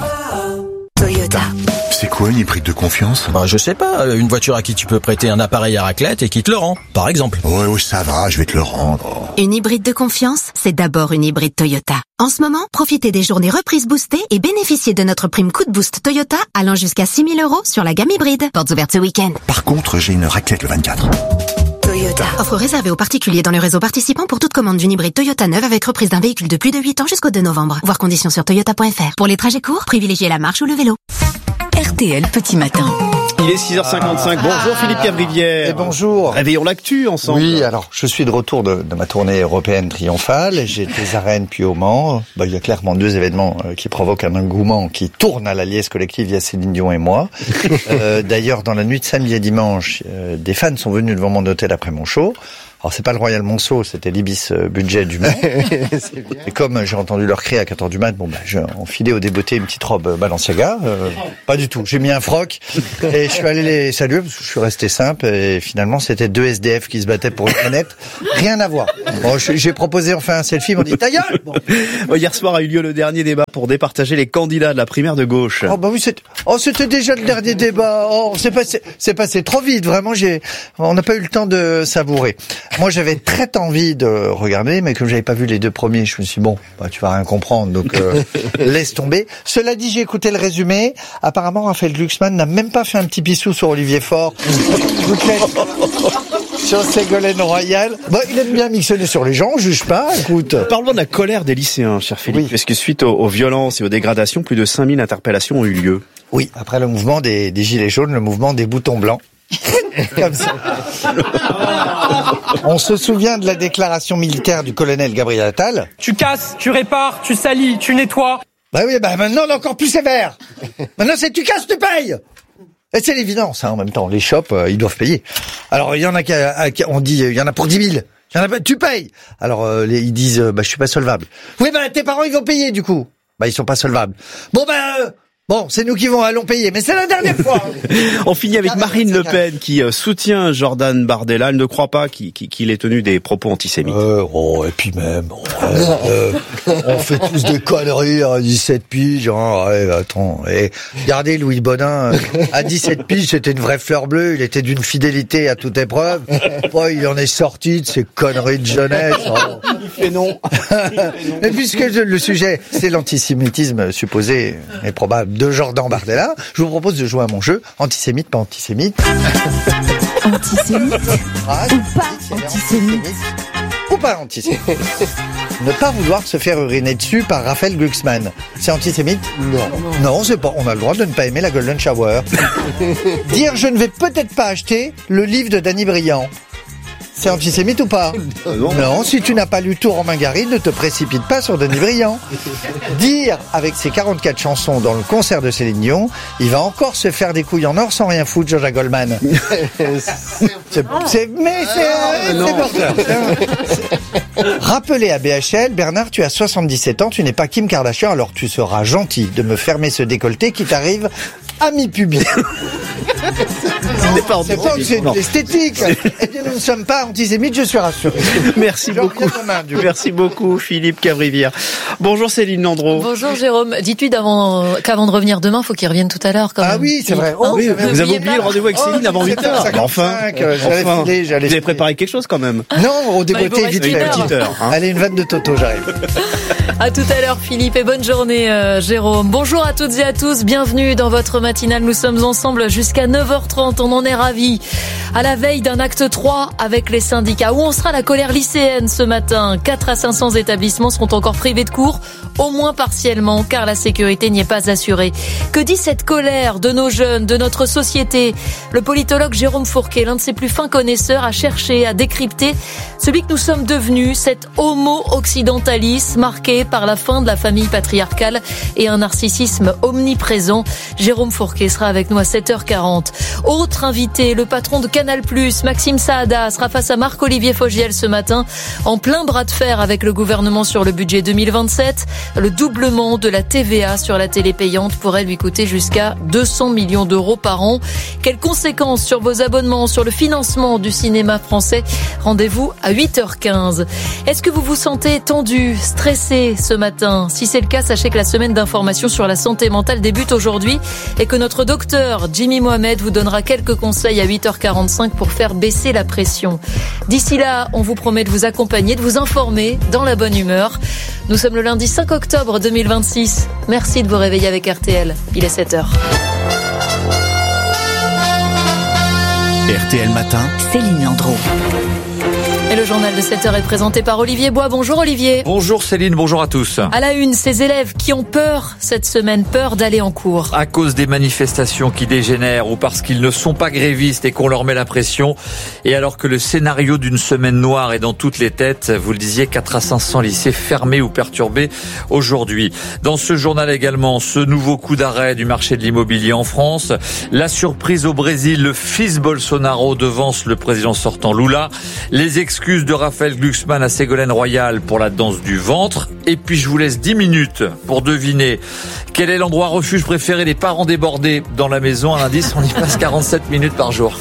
Toyota. C'est quoi une hybride de confiance? Bah, je sais pas, une voiture à qui tu peux prêter un appareil à raclette et qui te le rend, par exemple. Ouais, ça va, je vais te le rendre. Une hybride de confiance, c'est d'abord une hybride Toyota. En ce moment, profitez des journées reprises boostées et bénéficiez de notre prime coup de boost Toyota allant jusqu'à 6 000 € sur la gamme hybride. Portes ouvertes ce week-end. Par contre, j'ai une raclette le 24. Toyota. Offre réservée aux particuliers dans le réseau participant pour toute commande d'une hybride Toyota neuve avec reprise d'un véhicule de plus de 8 ans jusqu'au 2 novembre. Voir conditions sur toyota.fr. Pour les trajets courts, privilégiez la marche ou le vélo. RTL Petit Matin. Il est 6h55. Bonjour Philippe Cavrivière. Et bonjour. Réveillons l'actu ensemble. Oui, alors je suis de retour de ma tournée européenne triomphale. J'étais à Rennes puis au Mans. Il y a clairement deux événements qui provoquent un engouement qui tourne à la liesse collective via Céline Dion et moi. D'ailleurs, dans la nuit de samedi et dimanche, des fans sont venus devant mon hôtel après mon show. Alors c'est pas le Royal Monceau, c'était l'Ibis Budget du Mans. Et comme j'ai entendu leur cri à 4h du mat, j'ai enfilé au débeauté une petite robe Balenciaga. Pas du tout. J'ai mis un froc et je suis allé les saluer parce que je suis resté simple et finalement c'était deux SDF qui se battaient pour une planète. Rien à voir. Bon, j'ai proposé enfin un selfie, ils m'ont dit ta gueule. Bon. Hier soir a eu lieu le dernier débat pour départager les candidats de la primaire de gauche. Oh bah oui, c'était déjà le dernier débat. Oh, c'est passé trop vite. Vraiment, on n'a pas eu le temps de savourer. Moi, j'avais très envie de regarder, mais comme j'avais pas vu les deux premiers, je me suis dit, bon, tu vas rien comprendre, donc laisse tomber. Cela dit, j'ai écouté le résumé. Apparemment, Raphaël Glucksmann n'a même pas fait un petit pissou sur Olivier Faure. Sur Ségolène Royal. Il aime bien mixonner sur les gens, on juge pas, écoute. Parlons de la colère des lycéens, cher Philippe, parce que suite aux violences et aux dégradations, plus de 5000 interpellations ont eu lieu. Oui, après le mouvement des gilets jaunes, le mouvement des boutons blancs. Comme ça. On se souvient de la déclaration militaire du colonel Gabriel Attal. Tu casses, tu répares, tu salis, tu nettoies. Maintenant on est encore plus sévère. Maintenant c'est tu casses, tu payes. Et c'est l'évidence, en même temps. Les shops, ils doivent payer. Alors il y en a on dit, il y en a pour 10 000. Il y en a tu payes. Alors ils disent, je suis pas solvable. Oui, tes parents ils vont payer du coup. Ils sont pas solvables. Bon, c'est nous qui allons payer, mais c'est la dernière fois. On finit avec Marine Le Pen qui soutient Jordan Bardella. Elle ne croit pas qu'il ait tenu des propos antisémites. Et puis même, on fait tous des conneries à 17 piges. Attends, regardez Louis Bonin, à 17 piges, c'était une vraie fleur bleue. Il était d'une fidélité à toute épreuve. Il en est sorti de ces conneries de jeunesse. Il fait non. Mais puisque le sujet, c'est l'antisémitisme supposé et probable de Jordan Bardella, je vous propose de jouer à mon jeu antisémite, pas antisémite. Antisémite ou pas antisémite. Ou pas antisémite. Ne pas vouloir se faire uriner dessus par Raphaël Glucksmann. C'est antisémite ? Non, c'est pas. On a le droit de ne pas aimer la Golden Shower. Dire je ne vais peut-être pas acheter le livre de Danny Briand. C'est antisémite ou pas ? Non, si tu n'as pas lu tout Romain Gary, ne te précipite pas sur Denis Briand. Dire, avec ses 44 chansons dans le concert de Céline Dion, il va encore se faire des couilles en or sans rien foutre, Jean-Jacques Goldman. C'est Rappelez à BHL, Bernard, tu as 77 ans, tu n'es pas Kim Kardashian, alors tu seras gentil de me fermer ce décolleté qui t'arrive à mi-pubis. C'est pas l'esthétique. Eh bien, nous ne sommes pas antisémites, je suis rassuré. Merci beaucoup. Merci beaucoup, Philippe Cavrivière. Bonjour Céline Landreau. Bonjour Jérôme. Dites-lui qu'avant de revenir demain, faut qu'il revienne tout à l'heure. Oui, c'est vrai. Oui, vous avez oublié le rendez-vous avec Céline avant 8h. Enfin, vous avez préparé quelque chose quand même. Non, au débeauté, vite fait. Petite heure. Allez, une vanne de Toto, j'arrive. À tout à l'heure Philippe et bonne journée Jérôme. Bonjour à toutes et à tous, bienvenue dans votre matinale. Nous sommes ensemble jusqu'à 9h30, on en est ravis. À la veille d'un acte 3 avec les syndicats, où on sera la colère lycéenne ce matin. 4 à 500 établissements seront encore privés de cours, au moins partiellement, car la sécurité n'y est pas assurée. Que dit cette colère de nos jeunes, de notre société ? Le politologue Jérôme Fourquet, l'un de ses plus fins connaisseurs, a cherché à décrypter celui que nous sommes devenus, cet homo-occidentalisme marqué par la fin de la famille patriarcale et un narcissisme omniprésent. Jérôme Fourquet sera avec nous à 7h40. Autre invité, le patron de Canal+, Maxime Saada, sera face à Marc-Olivier Fogiel ce matin, en plein bras de fer avec le gouvernement sur le budget 2027. Le doublement de la TVA sur la télé payante pourrait lui coûter jusqu'à 200 millions d'euros par an. Quelles conséquences sur vos abonnements, sur le financement du cinéma français ? Rendez-vous à 8h15. Est-ce que vous vous sentez tendu, stressé ce matin ? Si c'est le cas, sachez que la semaine d'information sur la santé mentale débute aujourd'hui et que notre docteur Jimmy Mohamed vous donnera quelques conseils à 8h45 pour faire baisser la pression. D'ici là, on vous promet de vous accompagner, de vous informer dans la bonne humeur. Nous sommes le lundi 5 octobre 2026. Merci de vous réveiller avec RTL. Il est 7h. RTL Matin, Céline Landreau. Et le journal de 7h est présenté par Olivier Bois. Bonjour Olivier. Bonjour Céline, bonjour à tous. À la une, ces élèves qui ont peur cette semaine, peur d'aller en cours. À cause des manifestations qui dégénèrent ou parce qu'ils ne sont pas grévistes et qu'on leur met la pression. Et alors que le scénario d'une semaine noire est dans toutes les têtes, vous le disiez, 4 à 500 lycées fermés ou perturbés aujourd'hui. Dans ce journal également, ce nouveau coup d'arrêt du marché de l'immobilier en France. La surprise au Brésil, le fils Bolsonaro devance le président sortant Lula. Les excuses de Raphaël Glucksmann à Ségolène Royal pour la danse du ventre. Et puis je vous laisse 10 minutes pour deviner quel est l'endroit refuge préféré des parents débordés dans la maison. Un indice, on y passe 47 minutes par jour.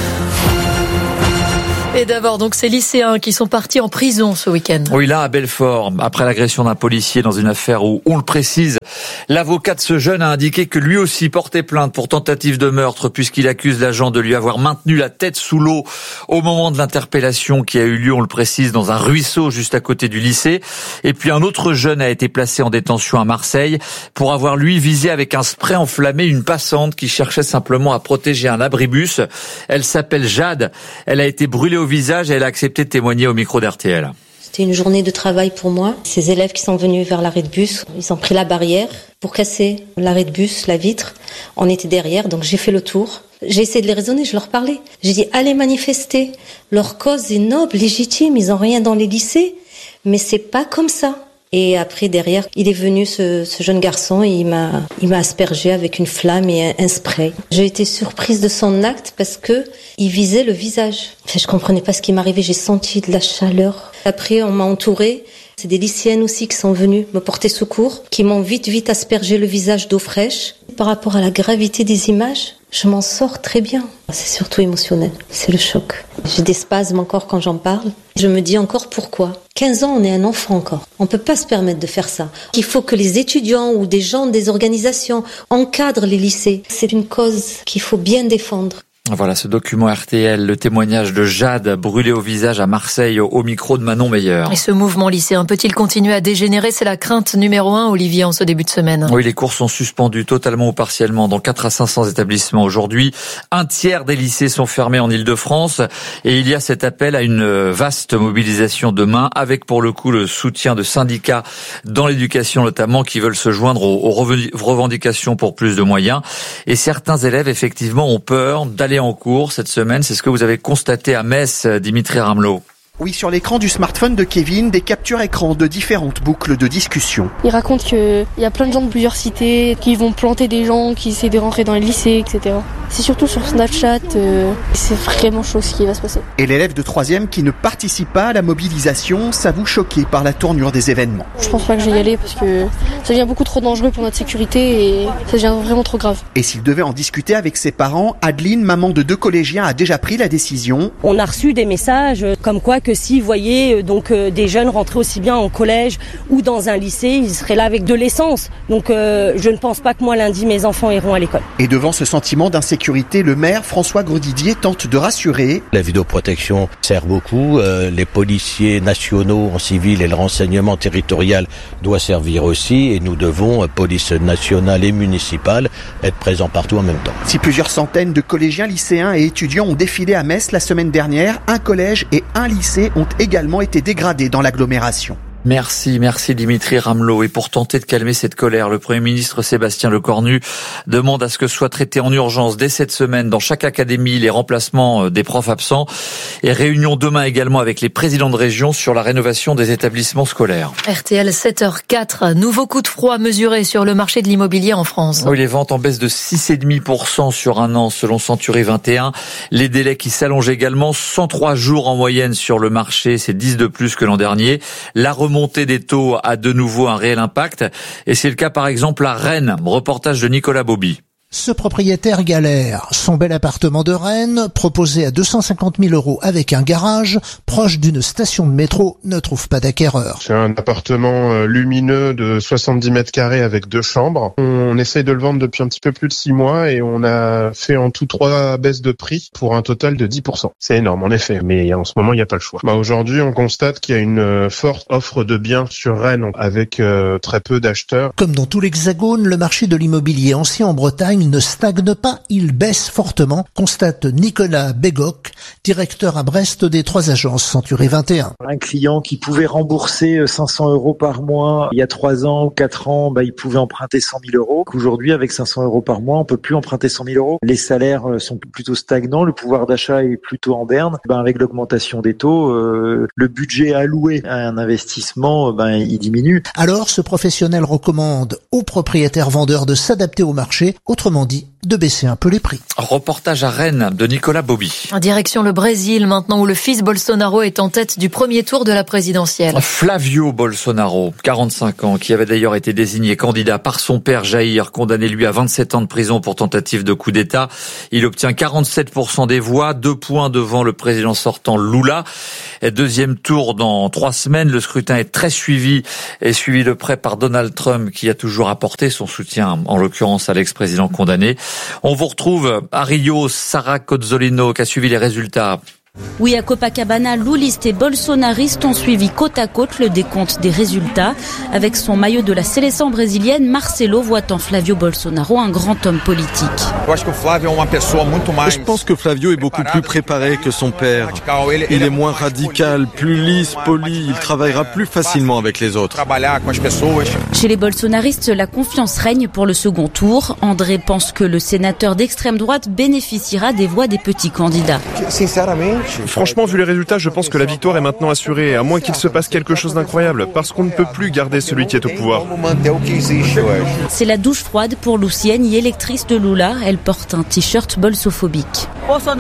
Et d'abord, donc, ces lycéens qui sont partis en prison ce week-end. Oui, là, à Belfort, après l'agression d'un policier dans une affaire où, on le précise, l'avocat de ce jeune a indiqué que lui aussi portait plainte pour tentative de meurtre puisqu'il accuse l'agent de lui avoir maintenu la tête sous l'eau au moment de l'interpellation qui a eu lieu, on le précise, dans un ruisseau juste à côté du lycée. Et puis un autre jeune a été placé en détention à Marseille pour avoir, lui, visé avec un spray enflammé une passante qui cherchait simplement à protéger un abribus. Elle s'appelle Jade. Elle a été brûlée au visage et elle a accepté de témoigner au micro d'RTL. C'était une journée de travail pour moi. Ces élèves qui sont venus vers l'arrêt de bus, ils ont pris la barrière pour casser l'arrêt de bus, la vitre. On était derrière, donc j'ai fait le tour. J'ai essayé de les raisonner, je leur parlais. J'ai dit, allez manifester. Leur cause est noble, légitime, ils ont rien dans les lycées. Mais c'est pas comme ça. Et après, derrière, il est venu, ce jeune garçon, et il m'a aspergé avec une flamme et un spray. J'ai été surprise de son acte parce que il visait le visage. Enfin, je comprenais pas ce qui m'arrivait, j'ai senti de la chaleur. Après, on m'a entourée. C'est des lycéennes aussi qui sont venues me porter secours, qui m'ont vite aspergé le visage d'eau fraîche. Par rapport à la gravité des images, je m'en sors très bien. C'est surtout émotionnel, c'est le choc. J'ai des spasmes encore quand j'en parle. Je me dis encore pourquoi. 15 ans, on est un enfant encore. On peut pas se permettre de faire ça. Il faut que les étudiants ou des gens des organisations encadrent les lycées. C'est une cause qu'il faut bien défendre. Voilà ce document RTL, le témoignage de Jade brûlée au visage à Marseille au micro de Manon Meyer. Et ce mouvement lycéen peut-il continuer à dégénérer? C'est la crainte numéro 1, Olivier, en ce début de semaine. Oui, les cours sont suspendus totalement ou partiellement dans 4 à 500 établissements aujourd'hui. Un tiers des lycées sont fermés en Île-de-France et il y a cet appel à une vaste mobilisation demain avec pour le coup le soutien de syndicats dans l'éducation notamment qui veulent se joindre aux revendications pour plus de moyens. Et certains élèves effectivement ont peur d'aller en cours cette semaine. C'est ce que vous avez constaté à Metz, Dimitri Ramelot. Oui, sur l'écran du smartphone de Kevin, des captures écran de différentes boucles de discussion. Il raconte qu'il y a plein de gens de plusieurs cités qui vont planter des gens, qui essaient de rentrer dans les lycées, etc. C'est surtout sur Snapchat, c'est vraiment chaud ce qui va se passer. Et l'élève de 3e qui ne participe pas à la mobilisation s'avoue choqué par la tournure des événements. Je pense pas que je vais y aller parce que ça devient beaucoup trop dangereux pour notre sécurité et ça devient vraiment trop grave. Et s'il devait en discuter avec ses parents, Adeline, maman de 2 collégiens, a déjà pris la décision. On a reçu des messages comme quoi que si vous voyez des jeunes rentrer aussi bien en collège ou dans un lycée, ils seraient là avec de l'essence. Donc je ne pense pas que moi lundi mes enfants iront à l'école. Et devant ce sentiment d'insécurité, le maire François Grosdidier tente de rassurer. La vidéoprotection sert beaucoup, les policiers nationaux en civil et le renseignement territorial doit servir aussi et nous devons, police nationale et municipale, être présents partout en même temps. Si plusieurs centaines de collégiens, lycéens et étudiants ont défilé à Metz la semaine dernière, un collège et un lycée ont également été dégradés dans l'agglomération. Merci Dimitri Ramelot. Et pour tenter de calmer cette colère, le Premier ministre Sébastien Lecornu demande à ce que soient traités en urgence dès cette semaine dans chaque académie les remplacements des profs absents. Et réunion demain également avec les présidents de région sur la rénovation des établissements scolaires. RTL 7h04, nouveau coup de froid mesuré sur le marché de l'immobilier en France. Oui, les ventes en baisse de 6,5% sur un an selon Century 21. Les délais qui s'allongent également, 103 jours en moyenne sur le marché, c'est 10 de plus que l'an dernier. La remontée des taux a de nouveau un réel impact et c'est le cas par exemple à Rennes. Reportage de Nicolas Bobby. Ce propriétaire galère. Son bel appartement de Rennes, proposé à 250 000 € avec un garage, proche d'une station de métro, ne trouve pas d'acquéreur. C'est un appartement lumineux de 70 mètres carrés avec 2 chambres. On essaye de le vendre depuis un petit peu plus de 6 mois et on a fait en tout 3 baisses de prix pour un total de 10%. C'est énorme en effet, mais en ce moment il n'y a pas le choix. Aujourd'hui on constate qu'il y a une forte offre de biens sur Rennes avec très peu d'acheteurs. Comme dans tout l'Hexagone, le marché de l'immobilier ancien en Bretagne il ne stagne pas, il baisse fortement, constate Nicolas Bégoc, directeur à Brest des 3 agences Century 21. Un client qui pouvait rembourser 500 € par mois il y a 3 ans ou 4 ans, il pouvait emprunter 100 000 €. Aujourd'hui, avec 500 € par mois, on peut plus emprunter 100 000 €. Les salaires sont plutôt stagnants, le pouvoir d'achat est plutôt en berne. Avec l'augmentation des taux, le budget alloué à un investissement, il diminue. Alors, ce professionnel recommande aux propriétaires vendeurs de s'adapter au marché, autrement dit, de baisser un peu les prix. Reportage à Rennes de Nicolas Bobby. En direction le Brésil, maintenant où le fils Bolsonaro est en tête du premier tour de la présidentielle. Flavio Bolsonaro, 45 ans, qui avait d'ailleurs été désigné candidat par son père Jair, condamné lui à 27 ans de prison pour tentative de coup d'État. Il obtient 47% des voix, 2 points devant le président sortant Lula. Deuxième tour dans 3 semaines. Le scrutin est très suivi et suivi de près par Donald Trump, qui a toujours apporté son soutien, en l'occurrence à l'ex-président condamné. On vous retrouve à Rio, Sarah Cozzolino, qui a suivi les résultats. Oui, à Copacabana, loulistes et bolsonaristes ont suivi côte à côte le décompte des résultats. Avec son maillot de la sélection brésilienne, Marcelo voit en Flavio Bolsonaro un grand homme politique. Je pense que Flavio est beaucoup plus préparé que son père. Il est moins radical, plus lisse, poli, il travaillera plus facilement avec les autres. Chez les bolsonaristes, la confiance règne pour le second tour. André pense que le sénateur d'extrême droite bénéficiera des voix des petits candidats. Franchement, vu les résultats, je pense que la victoire est maintenant assurée, à moins qu'il se passe quelque chose d'incroyable, parce qu'on ne peut plus garder celui qui est au pouvoir. C'est la douche froide pour Lucienne, électrice de Lula. Elle porte un t-shirt bolsophobique.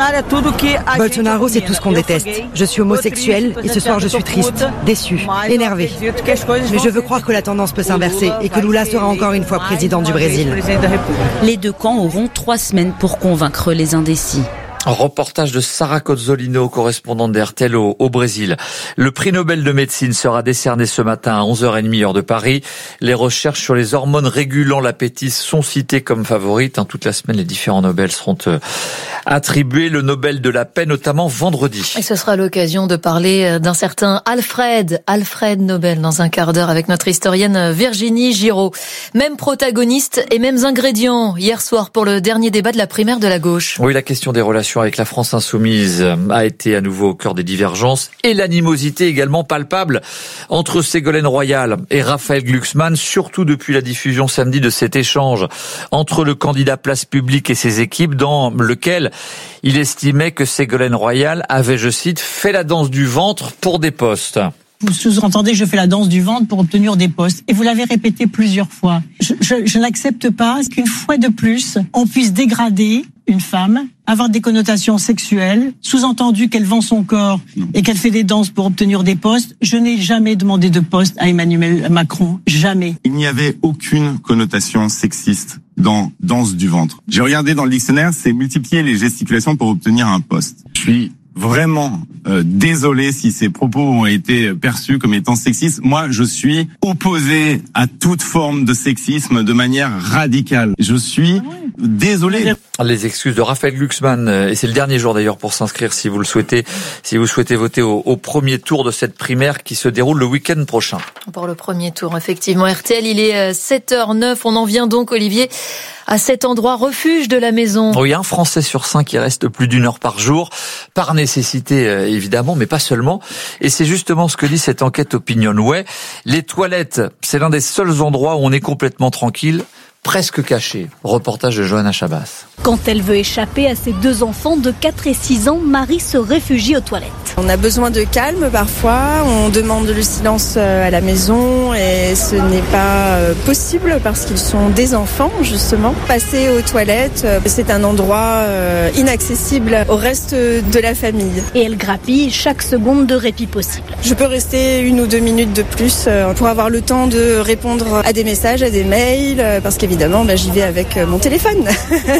Bolsonaro, c'est tout ce qu'on déteste. Je suis homosexuelle et ce soir je suis triste, déçue, énervée. Mais je veux croire que la tendance peut s'inverser et que Lula sera encore une fois président du Brésil. Les 2 camps auront 3 semaines pour convaincre les indécis. Reportage de Sarah Cozzolino, correspondante d'RTL au Brésil. Le prix Nobel de médecine sera décerné ce matin à 11h30 heure de Paris. Les recherches sur les hormones régulant l'appétit sont citées comme favorites. Toute la semaine, les différents Nobel seront attribués. Le Nobel de la paix, notamment vendredi. Et ce sera l'occasion de parler d'un certain Alfred Nobel dans un quart d'heure avec notre historienne Virginie Giraud. Même protagoniste et mêmes ingrédients hier soir pour le dernier débat de la primaire de la gauche. Oui, la question des relations avec la France insoumise a été à nouveau au cœur des divergences et l'animosité également palpable entre Ségolène Royal et Raphaël Glucksmann, surtout depuis la diffusion samedi de cet échange entre le candidat Place Publique et ses équipes dans lequel il estimait que Ségolène Royal avait, je cite, fait la danse du ventre pour des postes. Vous sous-entendez que je fais la danse du ventre pour obtenir des postes. Et vous l'avez répété plusieurs fois. Je n'accepte pas qu'une fois de plus, on puisse dégrader une femme, avoir des connotations sexuelles, sous-entendu qu'elle vend son corps et qu'elle fait des danses pour obtenir des postes. Je n'ai jamais demandé de poste à Emmanuel Macron. Jamais. Il n'y avait aucune connotation sexiste dans danse du ventre. J'ai regardé dans le dictionnaire, c'est multiplier les gesticulations pour obtenir un poste. Je suis vraiment désolé si ces propos ont été perçus comme étant sexistes. Moi, je suis opposé à toute forme de sexisme de manière radicale. Je suis désolé. Les excuses de Raphaël Glucksmann, et c'est le dernier jour d'ailleurs pour s'inscrire si vous le souhaitez, si vous souhaitez voter au premier tour de cette primaire qui se déroule le week-end prochain. Pour le premier tour, effectivement. RTL, il est 7h09. On en vient donc, Olivier, à cet endroit refuge de la maison. Oui, un Français sur 5 qui reste plus d'1 heure par jour, par nécessité évidemment, mais pas seulement. Et c'est justement ce que dit cette enquête OpinionWay. Les toilettes, c'est l'un des seuls endroits où on est complètement tranquille, presque caché. Reportage de Johanna Chabas. Quand elle veut échapper à ses 2 enfants de 4 et 6 ans, Marie se réfugie aux toilettes. On a besoin de calme parfois, on demande le silence à la maison et ce n'est pas possible parce qu'ils sont des enfants justement. Passer aux toilettes, c'est un endroit inaccessible au reste de la famille. Et elle grappille chaque seconde de répit possible. Je peux rester 1 ou 2 minutes de plus pour avoir le temps de répondre à des messages, à des mails, parce qu'évidemment j'y vais avec mon téléphone.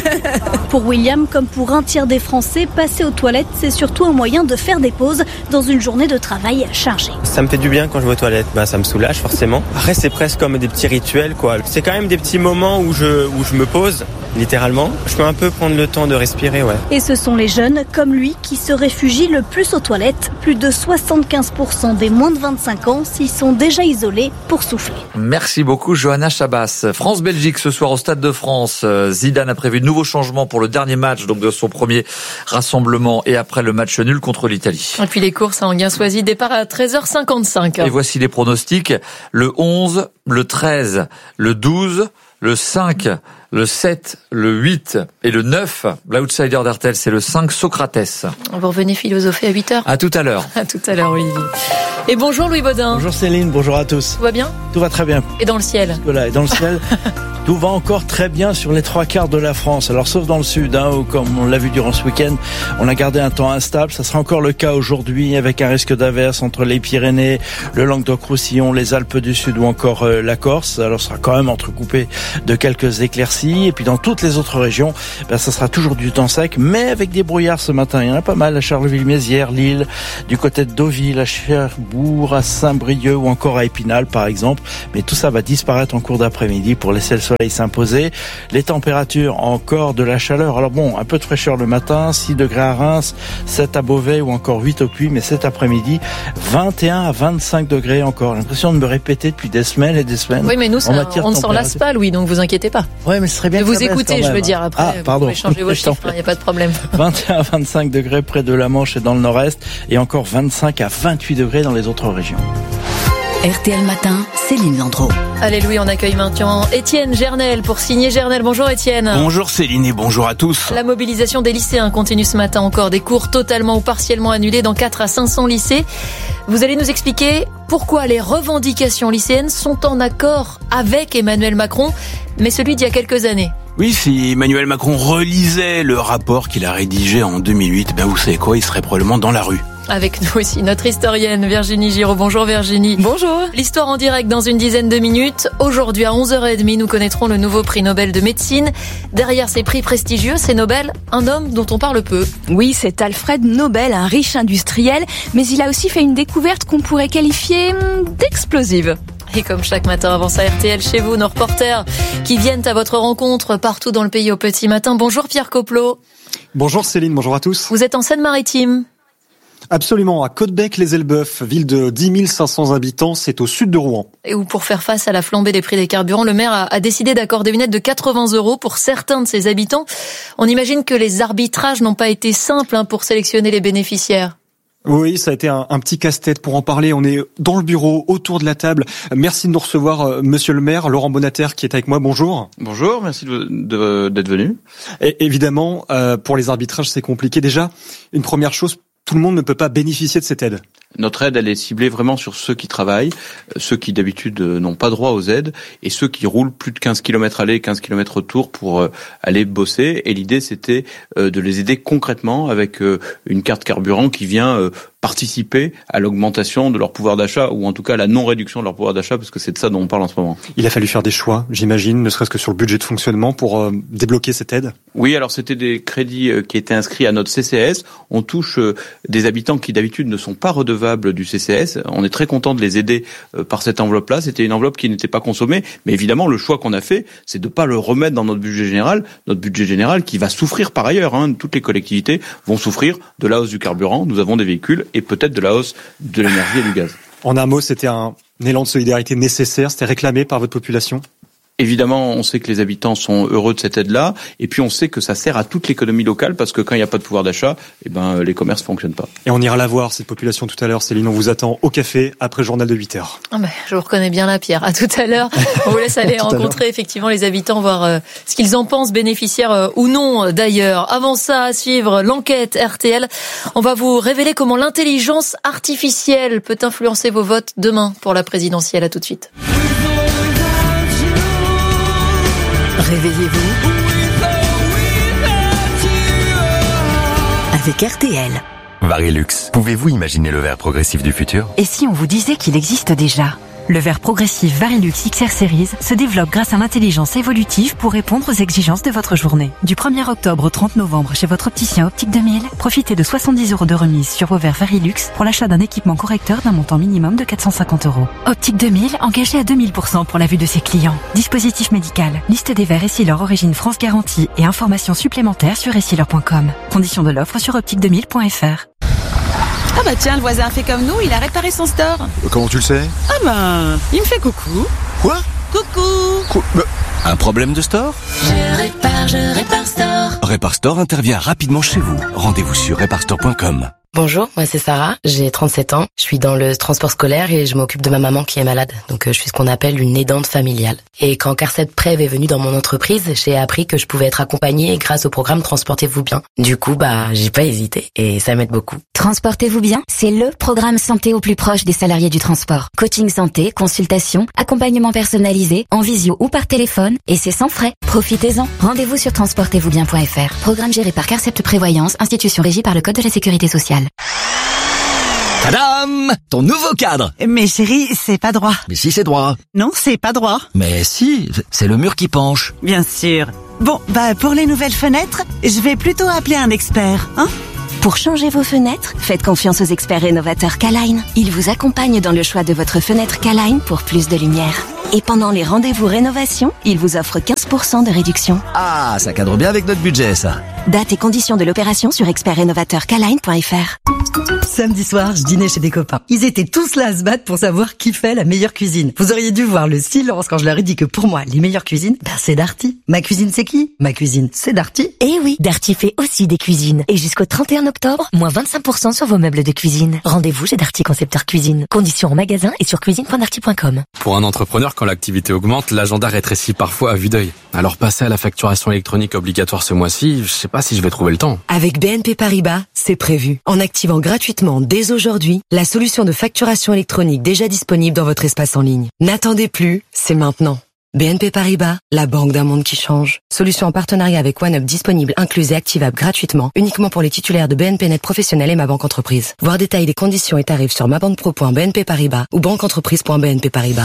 Pour William, comme pour un tiers des Français, passer aux toilettes, c'est surtout un moyen de faire des pauses dans une journée de travail chargée. Ça me fait du bien quand je vais aux toilettes, ça me soulage forcément. Après c'est presque comme des petits rituels quoi. C'est quand même des petits moments où je me pose, littéralement. Je peux un peu prendre le temps de respirer, ouais. Et ce sont les jeunes, comme lui, qui se réfugient le plus aux toilettes. Plus de 75% des moins de 25 ans s'y sont déjà isolés pour souffler. Merci beaucoup Johanna Chabas. France-Belgique. pronostic ce soir au Stade de France. Zidane a prévu de nouveaux changements pour le dernier match donc de son premier rassemblement et après le match nul contre l'Italie. Et puis les courses à Enghien-Soisy, départ à 13h55. Et voici les pronostics. Le 11, le 13, le 12, le 5, le 7, le 8 et le 9. L'outsider d'RTL, c'est le 5, Socrates. Vous revenez philosopher à 8h. À tout à l'heure. À tout à l'heure, Olivier. Et bonjour Louis Baudin. Bonjour Céline, bonjour à tous. Tout va bien ? Tout va très bien. Et dans le ciel ? Voilà, et dans le ciel, tout va encore très bien sur les 3/4 de la France. Alors sauf dans le sud, où comme on l'a vu durant ce week-end, on a gardé un temps instable. Ça sera encore le cas aujourd'hui avec un risque d'averse entre les Pyrénées, le Languedoc-Roussillon, les Alpes du Sud ou encore la Corse. Alors ça sera quand même entrecoupé de quelques éclaircies. Et puis dans toutes les autres régions, ça sera toujours du temps sec, mais avec des brouillards ce matin. Il y en a pas mal à Charleville-Mézières, Lille, du côté de Deauville, à Cherbourg, à Saint-Brieuc ou encore à Épinal par exemple. Mais tout ça va disparaître en cours d'après-midi pour laisser le soleil s'imposer. Les températures, encore de la chaleur. Alors bon, un peu de fraîcheur le matin, 6 degrés à Reims, 7 à Beauvais ou encore 8 au Puy, mais cet après-midi, 21 à 25 degrés encore. L'impression de me répéter depuis des semaines et des semaines. Oui, mais nous, on ne s'en lasse pas, Louis, donc vous inquiétez pas. Oui, mais ce serait bien de vous écouter, je veux dire. Après, vous pouvez changer vos chiffres, il n'y a pas de problème. 21 à 25 degrés près de la Manche et dans le nord-est, et encore 25 à 28 degrés dans les autres régions. RTL Matin, Céline Landreau. Allez Louis, on accueille maintenant Étienne Gernel pour signer Gernel. Bonjour Étienne. Bonjour Céline et bonjour à tous. La mobilisation des lycéens continue ce matin encore. Des cours totalement ou partiellement annulés dans 4 à 500 lycées. Vous allez nous expliquer pourquoi les revendications lycéennes sont en accord avec Emmanuel Macron, mais celui d'il y a quelques années. Oui, si Emmanuel Macron relisait le rapport qu'il a rédigé en 2008, vous savez quoi, il serait probablement dans la rue. Avec nous aussi notre historienne Virginie Giraud. Bonjour Virginie. Bonjour. L'histoire en direct dans une dizaine de minutes. Aujourd'hui à 11h30, nous connaîtrons le nouveau prix Nobel de médecine. Derrière ces prix prestigieux, ces Nobel, un homme dont on parle peu. Oui, c'est Alfred Nobel, un riche industriel, mais il a aussi fait une découverte qu'on pourrait qualifier d'explosive. Et comme chaque matin avant ça, RTL chez vous, nos reporters qui viennent à votre rencontre partout dans le pays au petit matin. Bonjour Pierre Coplot. Bonjour Céline, bonjour à tous. Vous êtes en Seine-Maritime. Absolument, à Côtebec-les-Elbeuf, ville de 10 500 habitants, c'est au sud de Rouen. Et où pour faire face à la flambée des prix des carburants, le maire a décidé d'accorder une aide de 80 € pour certains de ses habitants. On imagine que les arbitrages n'ont pas été simples pour sélectionner les bénéficiaires. Oui, ça a été un petit casse-tête pour en parler. On est dans le bureau, autour de la table. Merci de nous recevoir, monsieur le maire, Laurent Bonnater, qui est avec moi. Bonjour. Bonjour, merci d'être venu. Et évidemment, pour les arbitrages, c'est compliqué. Déjà, une première chose, tout le monde ne peut pas bénéficier de cette aide. Notre aide, elle est ciblée vraiment sur ceux qui travaillent, ceux qui d'habitude n'ont pas droit aux aides, et ceux qui roulent plus de 15 km aller, 15 km retour pour aller bosser. Et l'idée, c'était de les aider concrètement avec une carte carburant qui vient participer à l'augmentation de leur pouvoir d'achat, ou en tout cas à la non-réduction de leur pouvoir d'achat, parce que c'est de ça dont on parle en ce moment. Il a fallu faire des choix, j'imagine, ne serait-ce que sur le budget de fonctionnement pour débloquer cette aide. Oui, alors c'était des crédits qui étaient inscrits à notre CCAS. On touche des habitants qui d'habitude ne sont pas redevables du CCAS. On est très content de les aider par cette enveloppe-là. C'était une enveloppe qui n'était pas consommée, mais évidemment le choix qu'on a fait, c'est de pas le remettre dans notre budget général qui va souffrir par ailleurs. Toutes les collectivités vont souffrir de la hausse du carburant. Nous avons des véhicules et peut-être de la hausse de l'énergie et du gaz. En un mot, c'était un élan de solidarité nécessaire, c'était réclamé par votre population ? Évidemment, on sait que les habitants sont heureux de cette aide-là, et puis on sait que ça sert à toute l'économie locale, parce que quand il n'y a pas de pouvoir d'achat, les commerces fonctionnent pas. Et on ira la voir, cette population, tout à l'heure. Céline, on vous attend au café, après le journal de 8h. Je vous reconnais bien là, Pierre. À tout à l'heure. On vous laisse aller rencontrer effectivement les habitants, voir ce qu'ils en pensent, bénéficiaires ou non d'ailleurs. Avant ça, à suivre l'enquête RTL. On va vous révéler comment l'intelligence artificielle peut influencer vos votes demain pour la présidentielle. À tout de suite. Réveillez-vous avec RTL. Varilux, pouvez-vous imaginer le verre progressif du futur ? Et si on vous disait qu'il existe déjà ? Le verre progressif Varilux XR Series se développe grâce à l'intelligence évolutive pour répondre aux exigences de votre journée. Du 1er octobre au 30 novembre chez votre opticien Optique 2000, profitez de 70 € de remise sur vos verres Varilux pour l'achat d'un équipement correcteur d'un montant minimum de 450 €. Optique 2000, engagé à 2000% pour la vue de ses clients. Dispositif médical, liste des verres Essilor Origine France Garantie et informations supplémentaires sur essilor.com. Conditions de l'offre sur optique2000.fr. Ah bah tiens, le voisin fait comme nous, il a réparé son store. Comment tu le sais ? Il me fait coucou. Quoi ? Coucou. Un problème de store ? Je répare store. Répare Store intervient rapidement chez vous. Rendez-vous sur reparestore.com. Bonjour, moi c'est Sarah, j'ai 37 ans, je suis dans le transport scolaire et je m'occupe de ma maman qui est malade, donc je suis ce qu'on appelle une aidante familiale. Et quand Carset Prev est venu dans mon entreprise, j'ai appris que je pouvais être accompagnée grâce au programme Transportez-vous bien. Du coup, j'ai pas hésité et ça m'aide beaucoup. Transportez-vous bien, c'est le programme santé au plus proche des salariés du transport. Coaching santé, consultation, accompagnement personnalisé, en visio ou par téléphone, et c'est sans frais. Profitez-en. Rendez-vous sur transportezvousbien.fr. Programme géré par Carset Prévoyance, institution régie par le Code de la Sécurité sociale. Tadam! Ton nouveau cadre! Mais chérie, c'est pas droit. Mais si, c'est droit. Non, c'est pas droit. Mais si, c'est le mur qui penche. Bien sûr. Bon, pour les nouvelles fenêtres, je vais plutôt appeler un expert, hein? Pour changer vos fenêtres, faites confiance aux experts rénovateurs K-Line. Ils vous accompagnent dans le choix de votre fenêtre K-Line pour plus de lumière. Et pendant les rendez-vous rénovation, ils vous offrent 15% de réduction. Ah, ça cadre bien avec notre budget, ça. Date et conditions de l'opération sur expertrénovateurkline.fr. Samedi soir, je dînais chez des copains. Ils étaient tous là à se battre pour savoir qui fait la meilleure cuisine. Vous auriez dû voir le silence quand je leur ai dit que pour moi, les meilleures cuisines, c'est Darty. Ma cuisine, c'est qui? Ma cuisine, c'est Darty. Eh oui, Darty fait aussi des cuisines. Et jusqu'au 31 octobre, moins 25% sur vos meubles de cuisine. Rendez-vous chez Darty Concepteur Cuisine. Conditions en magasin et sur cuisine.darty.com. Pour un entrepreneur, quand l'activité augmente, l'agenda rétrécit parfois à vue d'œil. Alors passer à la facturation électronique obligatoire ce mois-ci, je sais pas si je vais trouver le temps. Avec BNP Paribas, c'est prévu. En activant gratuitement dès aujourd'hui la solution de facturation électronique déjà disponible dans votre espace en ligne. N'attendez plus, c'est maintenant. BNP Paribas, la banque d'un monde qui change. Solution en partenariat avec OneUp disponible, incluse et activable gratuitement, uniquement pour les titulaires de BNP Net Professionnel et Ma Banque Entreprise. Voir détails des conditions et tarifs sur mabanquepro.bnp Paribas ou banqueentreprise.bnp Paribas.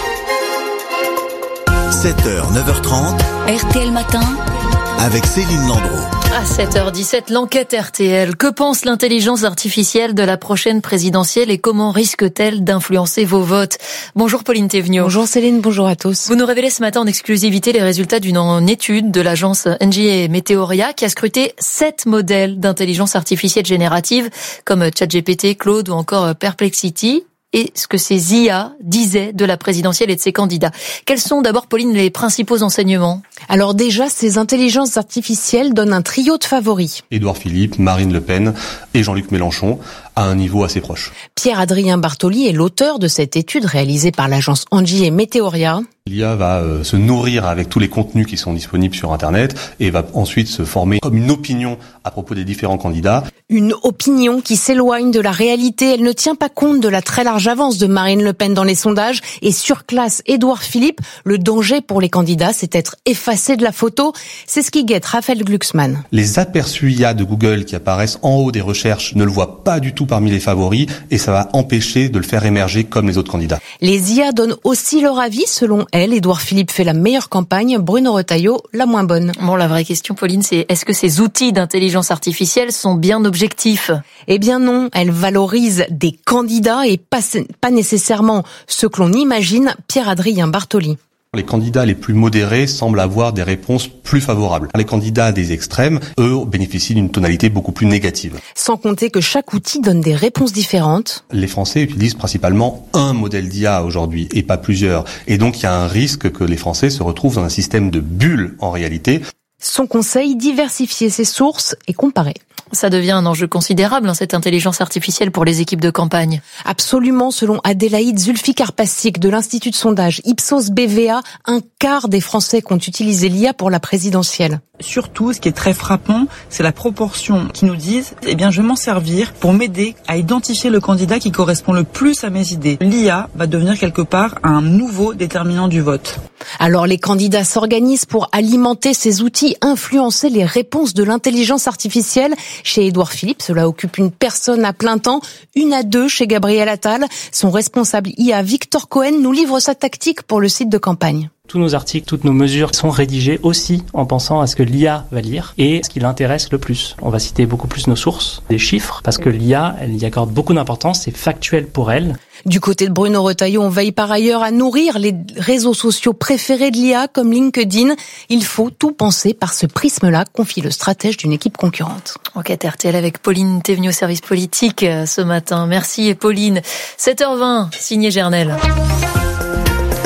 7h, 9h30. RTL Matin. Avec Céline Landreau. À 7h17, l'enquête RTL. Que pense l'intelligence artificielle de la prochaine présidentielle et comment risque-t-elle d'influencer vos votes? Bonjour Pauline Théveniot. Bonjour Céline, bonjour à tous. Vous nous révélez ce matin en exclusivité les résultats d'une étude de l'agence NGA Meteoria qui a scruté 7 modèles d'intelligence artificielle générative comme ChatGPT, Claude ou encore Perplexity. Et ce que ces IA disaient de la présidentielle et de ses candidats. Quels sont d'abord, Pauline, les principaux enseignements? Alors déjà, ces intelligences artificielles donnent un trio de favoris. Édouard Philippe, Marine Le Pen et Jean-Luc Mélenchon à un niveau assez proche. Pierre-Adrien Bartoli est l'auteur de cette étude réalisée par l'agence NGA Meteoria. L'IA va se nourrir avec tous les contenus qui sont disponibles sur Internet et va ensuite se former comme une opinion à propos des différents candidats. Une opinion qui s'éloigne de la réalité. Elle ne tient pas compte de la très large avance de Marine Le Pen dans les sondages et surclasse Édouard Philippe. Le danger pour les candidats, c'est d'être effacé de la photo. C'est ce qui guette Raphaël Glucksmann. Les aperçus IA de Google qui apparaissent en haut des recherches ne le voient pas du tout parmi les favoris et ça va empêcher de le faire émerger comme les autres candidats. Les IA donnent aussi leur avis. Selon elle, Édouard Philippe fait la meilleure campagne, Bruno Retailleau la moins bonne. Bon, la vraie question, Pauline, c'est est-ce que ces outils d'intelligence artificielle sont bien objectifs? Eh bien non, elles valorisent des candidats et pas nécessairement ceux que l'on imagine. Pierre-Adrien Bartoli. Les candidats les plus modérés semblent avoir des réponses plus favorables. Les candidats des extrêmes, eux, bénéficient d'une tonalité beaucoup plus négative. Sans compter que chaque outil donne des réponses différentes. Les Français utilisent principalement un modèle d'IA aujourd'hui et pas plusieurs. Et donc il y a un risque que les Français se retrouvent dans un système de bulles en réalité. Son conseil, diversifier ses sources et comparer. Ça devient un enjeu considérable, cette intelligence artificielle pour les équipes de campagne. Absolument, selon Adélaïde Zulfikar-Passic de l'Institut de sondage Ipsos BVA, un quart des Français qui ont utilisé l'IA pour la présidentielle. Surtout, ce qui est très frappant, c'est la proportion qui nous disent « Eh bien, je vais m'en servir pour m'aider à identifier le candidat qui correspond le plus à mes idées ». L'IA va devenir quelque part un nouveau déterminant du vote. Alors, les candidats s'organisent pour alimenter ces outils, influencer les réponses de l'intelligence artificielle. Chez Édouard Philippe, cela occupe une personne à plein temps, 1 à 2 chez Gabriel Attal. Son responsable IA, Victor Cohen, nous livre sa tactique pour le site de campagne. Tous nos articles, toutes nos mesures sont rédigées aussi en pensant à ce que l'IA va lire et ce qui l'intéresse le plus. On va citer beaucoup plus nos sources, des chiffres, parce que l'IA, elle y accorde beaucoup d'importance, c'est factuel pour elle. Du côté de Bruno Retailleau, on veille par ailleurs à nourrir les réseaux sociaux préférés de l'IA comme LinkedIn. Il faut tout penser par ce prisme-là, confie le stratège d'une équipe concurrente. Enquête RTL avec Pauline Théveniot, service politique ce matin. Merci Pauline. 7h20, signé Gernel.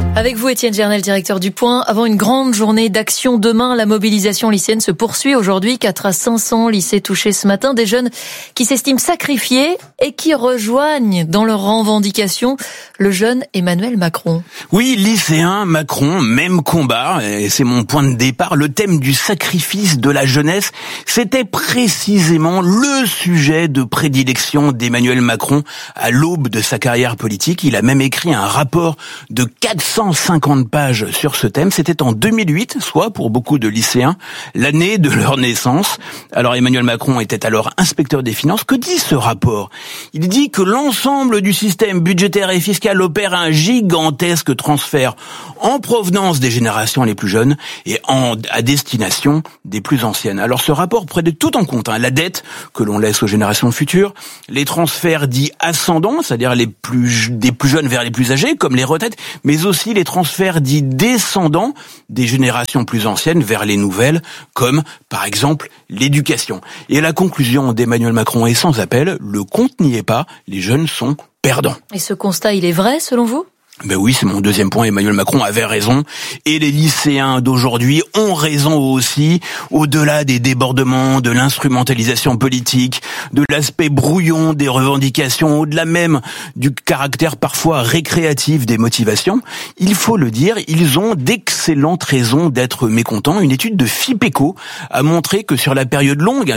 Avec vous, Étienne Gernel, directeur du Point. Avant une grande journée d'action demain, la mobilisation lycéenne se poursuit aujourd'hui. 4 à 500 lycées touchés ce matin. Des jeunes qui s'estiment sacrifiés et qui rejoignent dans leurs revendications le jeune Emmanuel Macron. Oui, lycéen, Macron, même combat. Et c'est mon point de départ. Le thème du sacrifice de la jeunesse, c'était précisément le sujet de prédilection d'Emmanuel Macron à l'aube de sa carrière politique. Il a même écrit un rapport de 450 pages sur ce thème. C'était en 2008, soit pour beaucoup de lycéens, l'année de leur naissance. Alors Emmanuel Macron était alors inspecteur des finances. Que dit ce rapport ? Il dit que l'ensemble du système budgétaire et fiscal opère un gigantesque transfert en provenance des générations les plus jeunes et à destination des plus anciennes. Alors ce rapport prenait tout en compte, la dette que l'on laisse aux générations futures, les transferts dits ascendants, c'est-à-dire des plus jeunes vers les plus âgés, comme les retraites, mais aussi les transferts dits descendants des générations plus anciennes vers les nouvelles, comme par exemple l'éducation. Et la conclusion d'Emmanuel Macron est sans appel, le compte n'y est pas, les jeunes sont perdants. Et ce constat, il est vrai selon vous ? Ben oui, c'est mon deuxième point. Emmanuel Macron avait raison. Et les lycéens d'aujourd'hui ont raison aussi. Au-delà des débordements, de l'instrumentalisation politique, de l'aspect brouillon des revendications, au-delà même du caractère parfois récréatif des motivations, il faut le dire, ils ont d'excellentes raisons d'être mécontents. Une étude de FIPECO a montré que sur la période longue,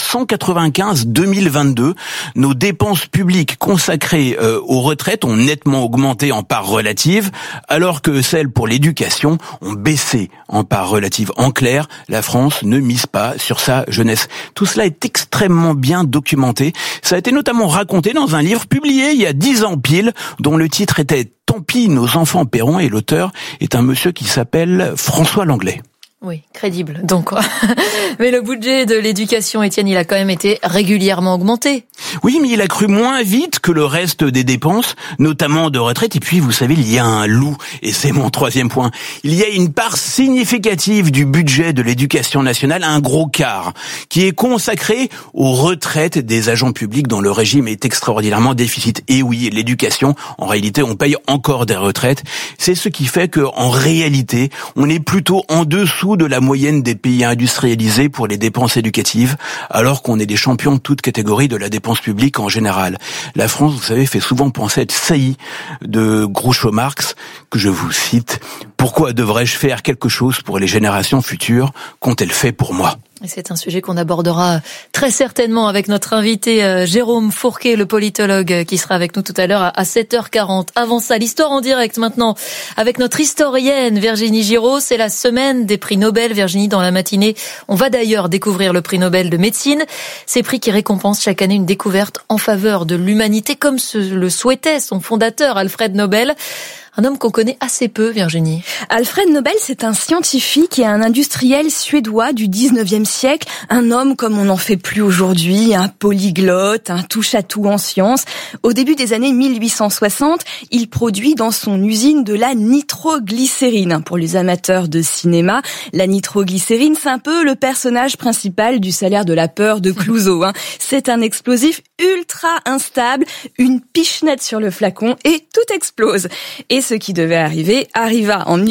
1995-2022, nos dépenses publiques consacrées aux retraites ont nettement augmenté en part relative, alors que celles pour l'éducation ont baissé en part relative. En clair, la France ne mise pas sur sa jeunesse. Tout cela est extrêmement bien documenté. Ça a été notamment raconté dans un livre publié il y a 10 ans pile, dont le titre était « Tant pis, nos enfants paieront » et l'auteur est un monsieur qui s'appelle François Langlais. Oui, crédible, donc quoi. Mais le budget de l'éducation, Étienne, il a quand même été régulièrement augmenté. Oui, mais il a cru moins vite que le reste des dépenses, notamment de retraite. Et puis, vous savez, il y a un loup, et c'est mon troisième point. Il y a une part significative du budget de l'éducation nationale, un gros quart, qui est consacré aux retraites des agents publics dont le régime est extraordinairement déficit. Et oui, l'éducation, en réalité, on paye encore des retraites. C'est ce qui fait que, en réalité, on est plutôt en dessous de la moyenne des pays industrialisés pour les dépenses éducatives, alors qu'on est des champions de toute catégorie de la dépense publique en général. La France, vous savez, fait souvent penser être saillie de Groucho Marx, que je vous cite, « Pourquoi devrais-je faire quelque chose pour les générations futures qu'ont-elles fait pour moi ?» Et c'est un sujet qu'on abordera très certainement avec notre invité Jérôme Fourquet, le politologue, qui sera avec nous tout à l'heure à 7h40. Avant ça, l'histoire en direct maintenant avec notre historienne Virginie Giraud. C'est la semaine des prix Nobel. Virginie, dans la matinée, on va d'ailleurs découvrir le prix Nobel de médecine. Ces prix qui récompensent chaque année une découverte en faveur de l'humanité, comme le souhaitait son fondateur Alfred Nobel. Un homme qu'on connaît assez peu, Virginie. Alfred Nobel, c'est un scientifique et un industriel suédois du 19e siècle. Un homme comme on n'en fait plus aujourd'hui, un polyglotte, un touche-à-tout en sciences. Au début des années 1860, il produit dans son usine de la nitroglycérine. Pour les amateurs de cinéma, la nitroglycérine, c'est un peu le personnage principal du Salaire de la peur de Clouseau. C'est un explosif ultra instable, une pichenette sur le flacon et tout explose. Et ce qui devait arriver arriva en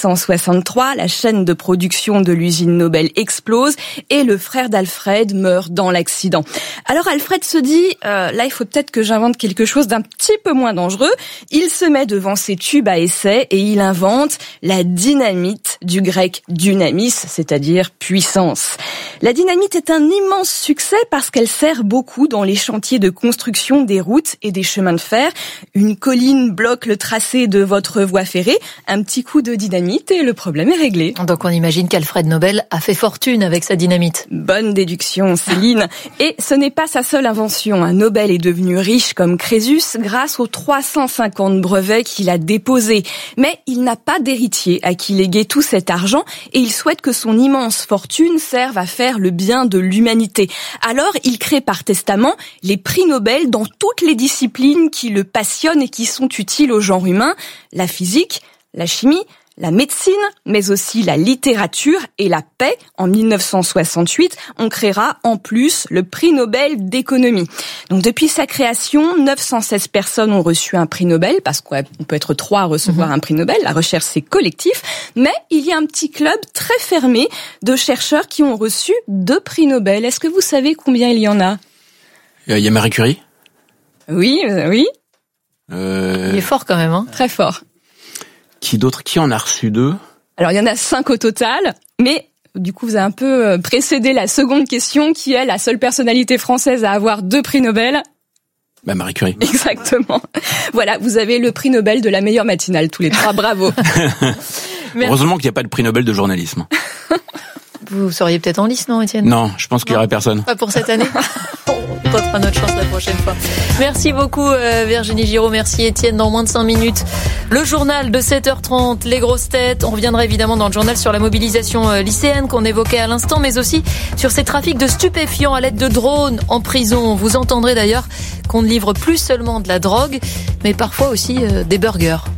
1863. La chaîne de production de l'usine Nobel explose et le frère d'Alfred meurt dans l'accident. Alors Alfred se dit, là il faut peut-être que j'invente quelque chose d'un petit peu moins dangereux. Il se met devant ses tubes à essai et il invente la dynamite, du grec dynamis, c'est-à-dire puissance. La dynamite est un immense succès parce qu'elle sert beaucoup dans les chantiers de construction des routes et des chemins de fer. Une colline bloque le tracé de votre voie ferrée, un petit coup de dynamite et le problème est réglé. Donc on imagine qu'Alfred Nobel a fait fortune avec sa dynamite. Bonne déduction, Céline. Et ce n'est pas sa seule invention. Nobel est devenu riche comme Crésus grâce aux 350 brevets qu'il a déposés. Mais il n'a pas d'héritier à qui léguer tout cet argent et il souhaite que son immense fortune serve à faire le bien de l'humanité. Alors il crée par testament les prix Nobel dans toutes les disciplines qui le passionnent et qui sont utiles au genre humain. La physique, la chimie, la médecine, mais aussi la littérature et la paix. En 1968, on créera en plus le prix Nobel d'économie. Donc depuis sa création, 916 personnes ont reçu un prix Nobel, parce qu'on peut être 3 à recevoir un prix Nobel. La recherche, c'est collectif. Mais il y a un petit club très fermé de chercheurs qui ont reçu 2 prix Nobel. Est-ce que vous savez combien il y en a ? Il y a Marie Curie ? Oui. Il est fort quand même, hein. Très fort. Qui d'autre ? Qui en a reçu 2 ? Alors, il y en a 5 au total, mais du coup, vous avez un peu précédé la seconde question, qui est la seule personnalité française à avoir 2 prix Nobel. Marie Curie. Exactement. Voilà, vous avez le prix Nobel de la meilleure matinale, tous les 3. Bravo. Heureusement qu'il n'y a pas de prix Nobel de journalisme. Vous seriez peut-être en lice, non, Étienne ? Non, je pense qu'il n'y aurait personne. Pas pour cette année. On tentera notre chance la prochaine fois. Merci beaucoup Virginie Giraud, merci Étienne. Dans moins de 5 minutes, le journal de 7h30, les grosses têtes. On reviendra évidemment dans le journal sur la mobilisation lycéenne qu'on évoquait à l'instant, mais aussi sur ces trafics de stupéfiants à l'aide de drones en prison. Vous entendrez d'ailleurs qu'on ne livre plus seulement de la drogue, mais parfois aussi des burgers.